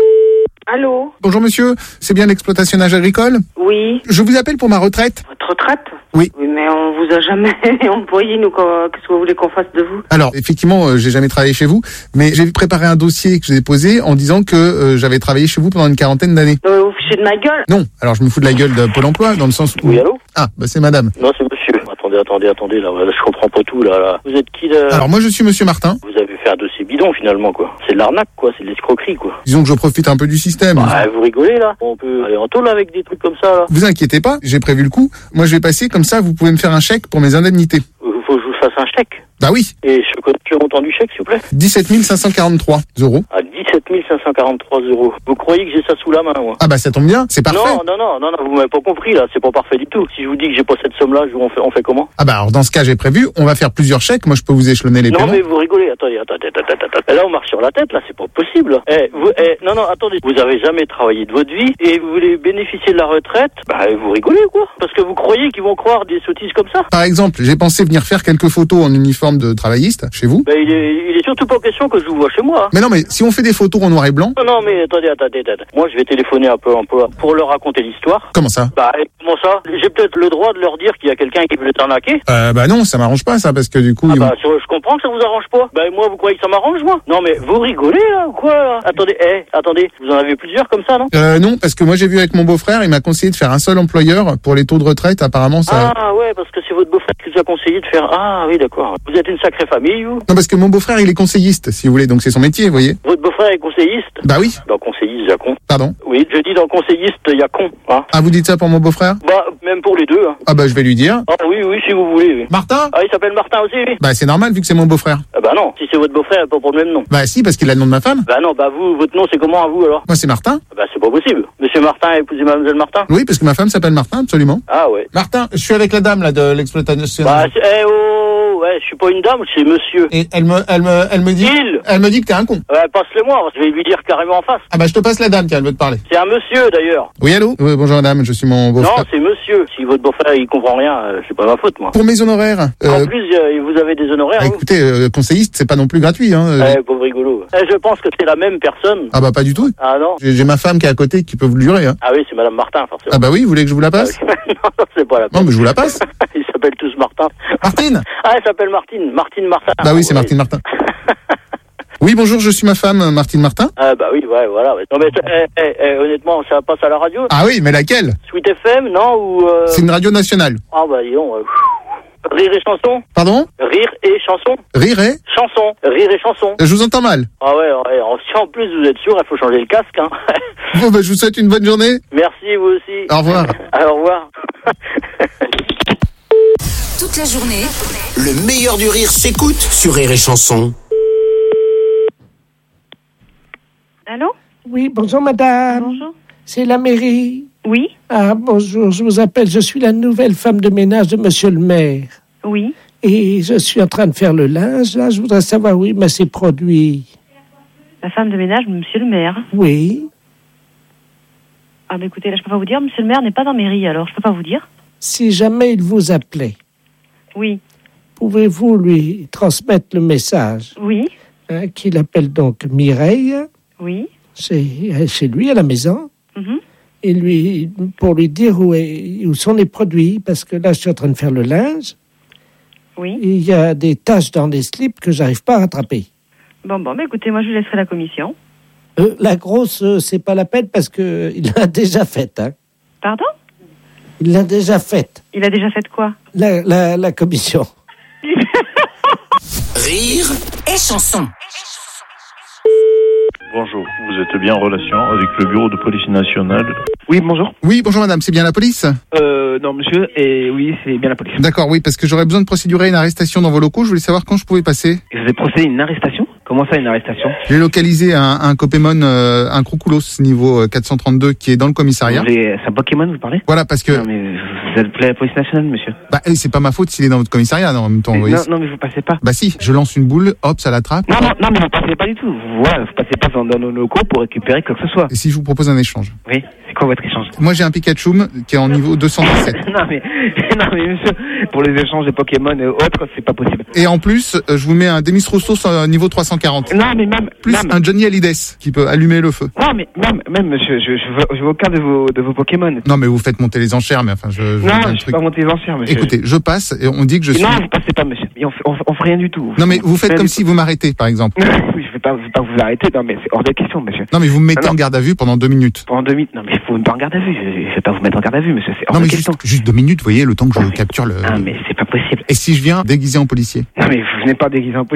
Allô? Bonjour monsieur, c'est bien l'exploitationnage agricole? Oui. Je vous appelle pour ma retraite. Votre retraite? Oui. Oui, mais on vous a jamais employé, nous, qu'est-ce que vous voulez qu'on fasse de vous? Alors, effectivement, j'ai jamais travaillé chez vous, mais j'ai préparé un dossier que j'ai déposé en disant que j'avais travaillé chez vous pendant une quarantaine d'années. Non, mais vous fichez de ma gueule? Non, alors je me fous de la gueule de Pôle emploi, dans le sens où... Oui, allô? Ah, bah c'est madame. Non, c'est monsieur. Attendez, là, je comprends pas tout, là. Vous êtes qui, là? Alors moi je suis monsieur Martin. Vous avez fait un dossier bidon, finalement, quoi. C'est de l'arnaque, quoi, c'est de l'escroquerie, quoi. Disons que je profite un peu du système. Bah, vous rigolez, là? On peut aller en taule avec des trucs comme ça, là. Vous inquiétez pas, j'ai prévu le coup. Moi je vais passer, comme ça vous pouvez me faire un chèque pour mes indemnités. Faut que je vous fasse un chèque. Bah oui. Et je connais le montant du chèque, s'il vous plaît. 17 543 euros. À 17 543 euros. Vous croyez que j'ai ça sous la main, moi? Ah bah ça tombe bien, c'est parfait. Non, vous m'avez pas compris, là. C'est pas parfait du tout. Si je vous dis que j'ai pas cette somme-là, on fait comment? Ah bah alors dans ce cas j'ai prévu, on va faire plusieurs chèques. Moi je peux vous échelonner les paiements. Non mais vous rigolez. Attendez. Là on marche sur la tête, là. C'est pas possible. Non, attendez. Vous avez jamais travaillé de votre vie et vous voulez bénéficier de la retraite? Bah vous rigolez, quoi. Parce que vous croyez qu'ils vont croire des sottises comme ça? Par exemple, j'ai pensé venir faire quelques photos en uniforme de travailliste chez vous. Bah il est surtout pas question que je vous vois chez moi. Hein. Mais non, mais si on fait des photos en noir et blanc... Non, mais attendez. Moi, je vais téléphoner un peu pour leur raconter l'histoire. Comment ça? Bah, comment ça? J'ai peut-être le droit de leur dire qu'il y a quelqu'un qui veut les arnaquer. Bah non, ça m'arrange pas, ça, parce que du coup... je comprends que ça vous arrange pas. Bah, moi, vous croyez que ça m'arrange, moi? Non, mais vous rigolez, là, ou quoi, là? Attendez, vous en avez plusieurs comme ça, non? Non, parce que moi, j'ai vu avec mon beau-frère, il m'a conseillé de faire un seul employeur pour les taux de retraite, apparemment, ça... Ah, ouais, parce que c'est votre beau-frère qui vous a conseillé de faire... Ah, oui, d'accord. Vous êtes une sacrée famille, vous? Non, parce que mon beau-frère, il est conseilliste, si vous voulez, donc c'est son métier, vous voyez. Votre beau-frère est conseilliste? Bah oui. Dans conseilliste, il y a con. Pardon? Oui, je dis dans conseilliste, il y a con, hein. Ah, vous dites ça pour mon beau-frère? Bah, même pour les deux, hein. Ah bah, je vais lui dire. Ah oui, si vous voulez, oui. Martin? Ah, il s'appelle Martin aussi, oui. Bah, c'est normal, vu que c'est mon beau-frère. Ah bah non, si c'est votre beau-frère, pas pour le même nom. Bah si, parce qu'il a le nom de ma femme. Bah non, vous, votre nom, c'est comment à vous, alors? Moi, c'est Martin. Bah c'est pas possible. Monsieur Martin a épousé mademoiselle Martin? Oui, parce que ma femme s'appelle Martin, absolument. Ah ouais. Martin, je suis avec la dame, là, de l'exploitation. Bah, ouais, je suis pas une dame, c'est monsieur. Et elle me dit... Elle me dit que t'es un con. Ouais, passe-le-moi, je vais lui dire carrément en face. Ah bah, je te passe la dame, tiens, elle veut te parler. C'est un monsieur, d'ailleurs. Oui, allô? Oui, bonjour madame, je suis mon beau-frère. Non, c'est monsieur. Si votre beau-frère, il comprend rien, c'est pas ma faute, moi. Pour mes honoraires... En plus, vous avez des honoraires, bah, écoutez, conseilliste, c'est pas non plus gratuit, hein. Pauvre rigolo. Je pense que c'est la même personne. Ah bah, pas du tout. Ah non? J'ai ma femme qui est à côté, qui peut vous le jurer, hein. Ah oui, c'est madame Martin, forcément. Ah bah oui, vous voulez que je vous la passe? Non, c'est pas la peine. Non, mais je vous la passe. Ils s'appellent tous Martin. Martine? Ah, elle s'appelle Martine. Martine Martin. Bah oui, c'est Martine Martin. Oui, bonjour, je suis ma femme, Martine Martin. Ah bah oui, ouais, voilà. Non mais honnêtement, ça passe à la radio? Ah oui, mais laquelle? Sweet FM, non? Ou C'est une radio nationale. Ah bah dis donc. Rire et chanson? Pardon? Rire et chanson? Rire et? Chanson. Rire et chanson. Je vous entends mal. Ah ouais. Si en plus vous êtes sûr, il faut changer le casque, hein. Bon, bah, je vous souhaite une bonne journée. Merci, vous aussi. Au revoir. Au revoir. Toute la journée, Le meilleur du rire s'écoute sur Rire et chanson. Allô? Oui, bonjour madame. Bonjour. C'est la mairie. Oui. Ah, bonjour, je vous appelle, je suis la nouvelle femme de ménage de monsieur le maire. Oui. Et je suis en train de faire le linge, là, je voudrais savoir où il met ses produits. La femme de ménage de monsieur le maire. Oui. Ah bah écoutez, là je peux pas vous dire, monsieur le maire n'est pas dans mairie, alors je peux pas vous dire. Si jamais il vous appelait, Oui. pouvez-vous lui transmettre le message? Oui. Qu'il appelle donc Mireille. Oui. C'est chez lui à la maison. Mhm. Et pour lui dire où sont les produits, parce que là je suis en train de faire le linge. Oui. Et il y a des taches dans les slips que j'arrive pas à rattraper. Bon, bah écoutez, moi je lui laisserai la commission. La grosse, c'est pas la peine parce que il l'a déjà faite. Hein. Pardon? Il l'a déjà faite. Il a déjà fait quoi? La commission. Rire et chanson. Bonjour, vous êtes bien en relation avec le bureau de police nationale Oui, bonjour. Oui, bonjour madame, c'est bien la police? Non, monsieur, et oui, c'est bien la police. D'accord, oui, parce que j'aurais besoin de procédurer une arrestation dans vos locaux. Je voulais savoir quand je pouvais passer. Vous avez procédé à une arrestation? Comment ça, une arrestation? J'ai localisé un Pokémon, un Crocoulos niveau 432 qui est dans le commissariat. C'est un Pokémon, vous parlez? Voilà, parce que... Non, mais vous appelez la police nationale, monsieur. Bah, c'est pas ma faute s'il est dans votre commissariat, non, en même temps. Mais non, mais vous passez pas. Bah si, je lance une boule, hop, ça l'attrape. Non, mais vous passez pas du tout. Voilà, vous passez pas dans nos locaux pour récupérer quoi que ce soit. Et si je vous propose un échange? Oui, c'est quoi votre échange? Moi, j'ai un Pikachu qui est en niveau 217. non, mais monsieur, pour les échanges de Pokémon et autres, c'est pas possible. Et en plus, je vous mets un Demis Roussos niveau 340. Non, mais même... Plus un Johnny Hallyday qui peut allumer le feu. Non, mais même monsieur, je veux aucun de vos Pokémon. Non, mais vous faites monter les enchères, mais enfin, non, je fais pas monter les enchères, monsieur. Écoutez, je passe et on dit que je suis... Non, vous passez pas, monsieur. On fait rien du tout. Non, mais vous faites comme si vous m'arrêtez, par exemple. Oui, je vais pas vous arrêter, non, mais c'est hors de question, monsieur. Non, mais vous me mettez en garde à vue pendant 2 minutes. Pendant 2 minutes? Non, mais faut me mettre en garde à vue. Je vais pas vous mettre en garde à vue, monsieur. C'est hors de question. Juste 2 minutes, vous voyez, le temps que je capture le... Non, mais c'est pas possible. Et si je viens déguisé en policier? Non, mais vous venez pas déguisé en policier.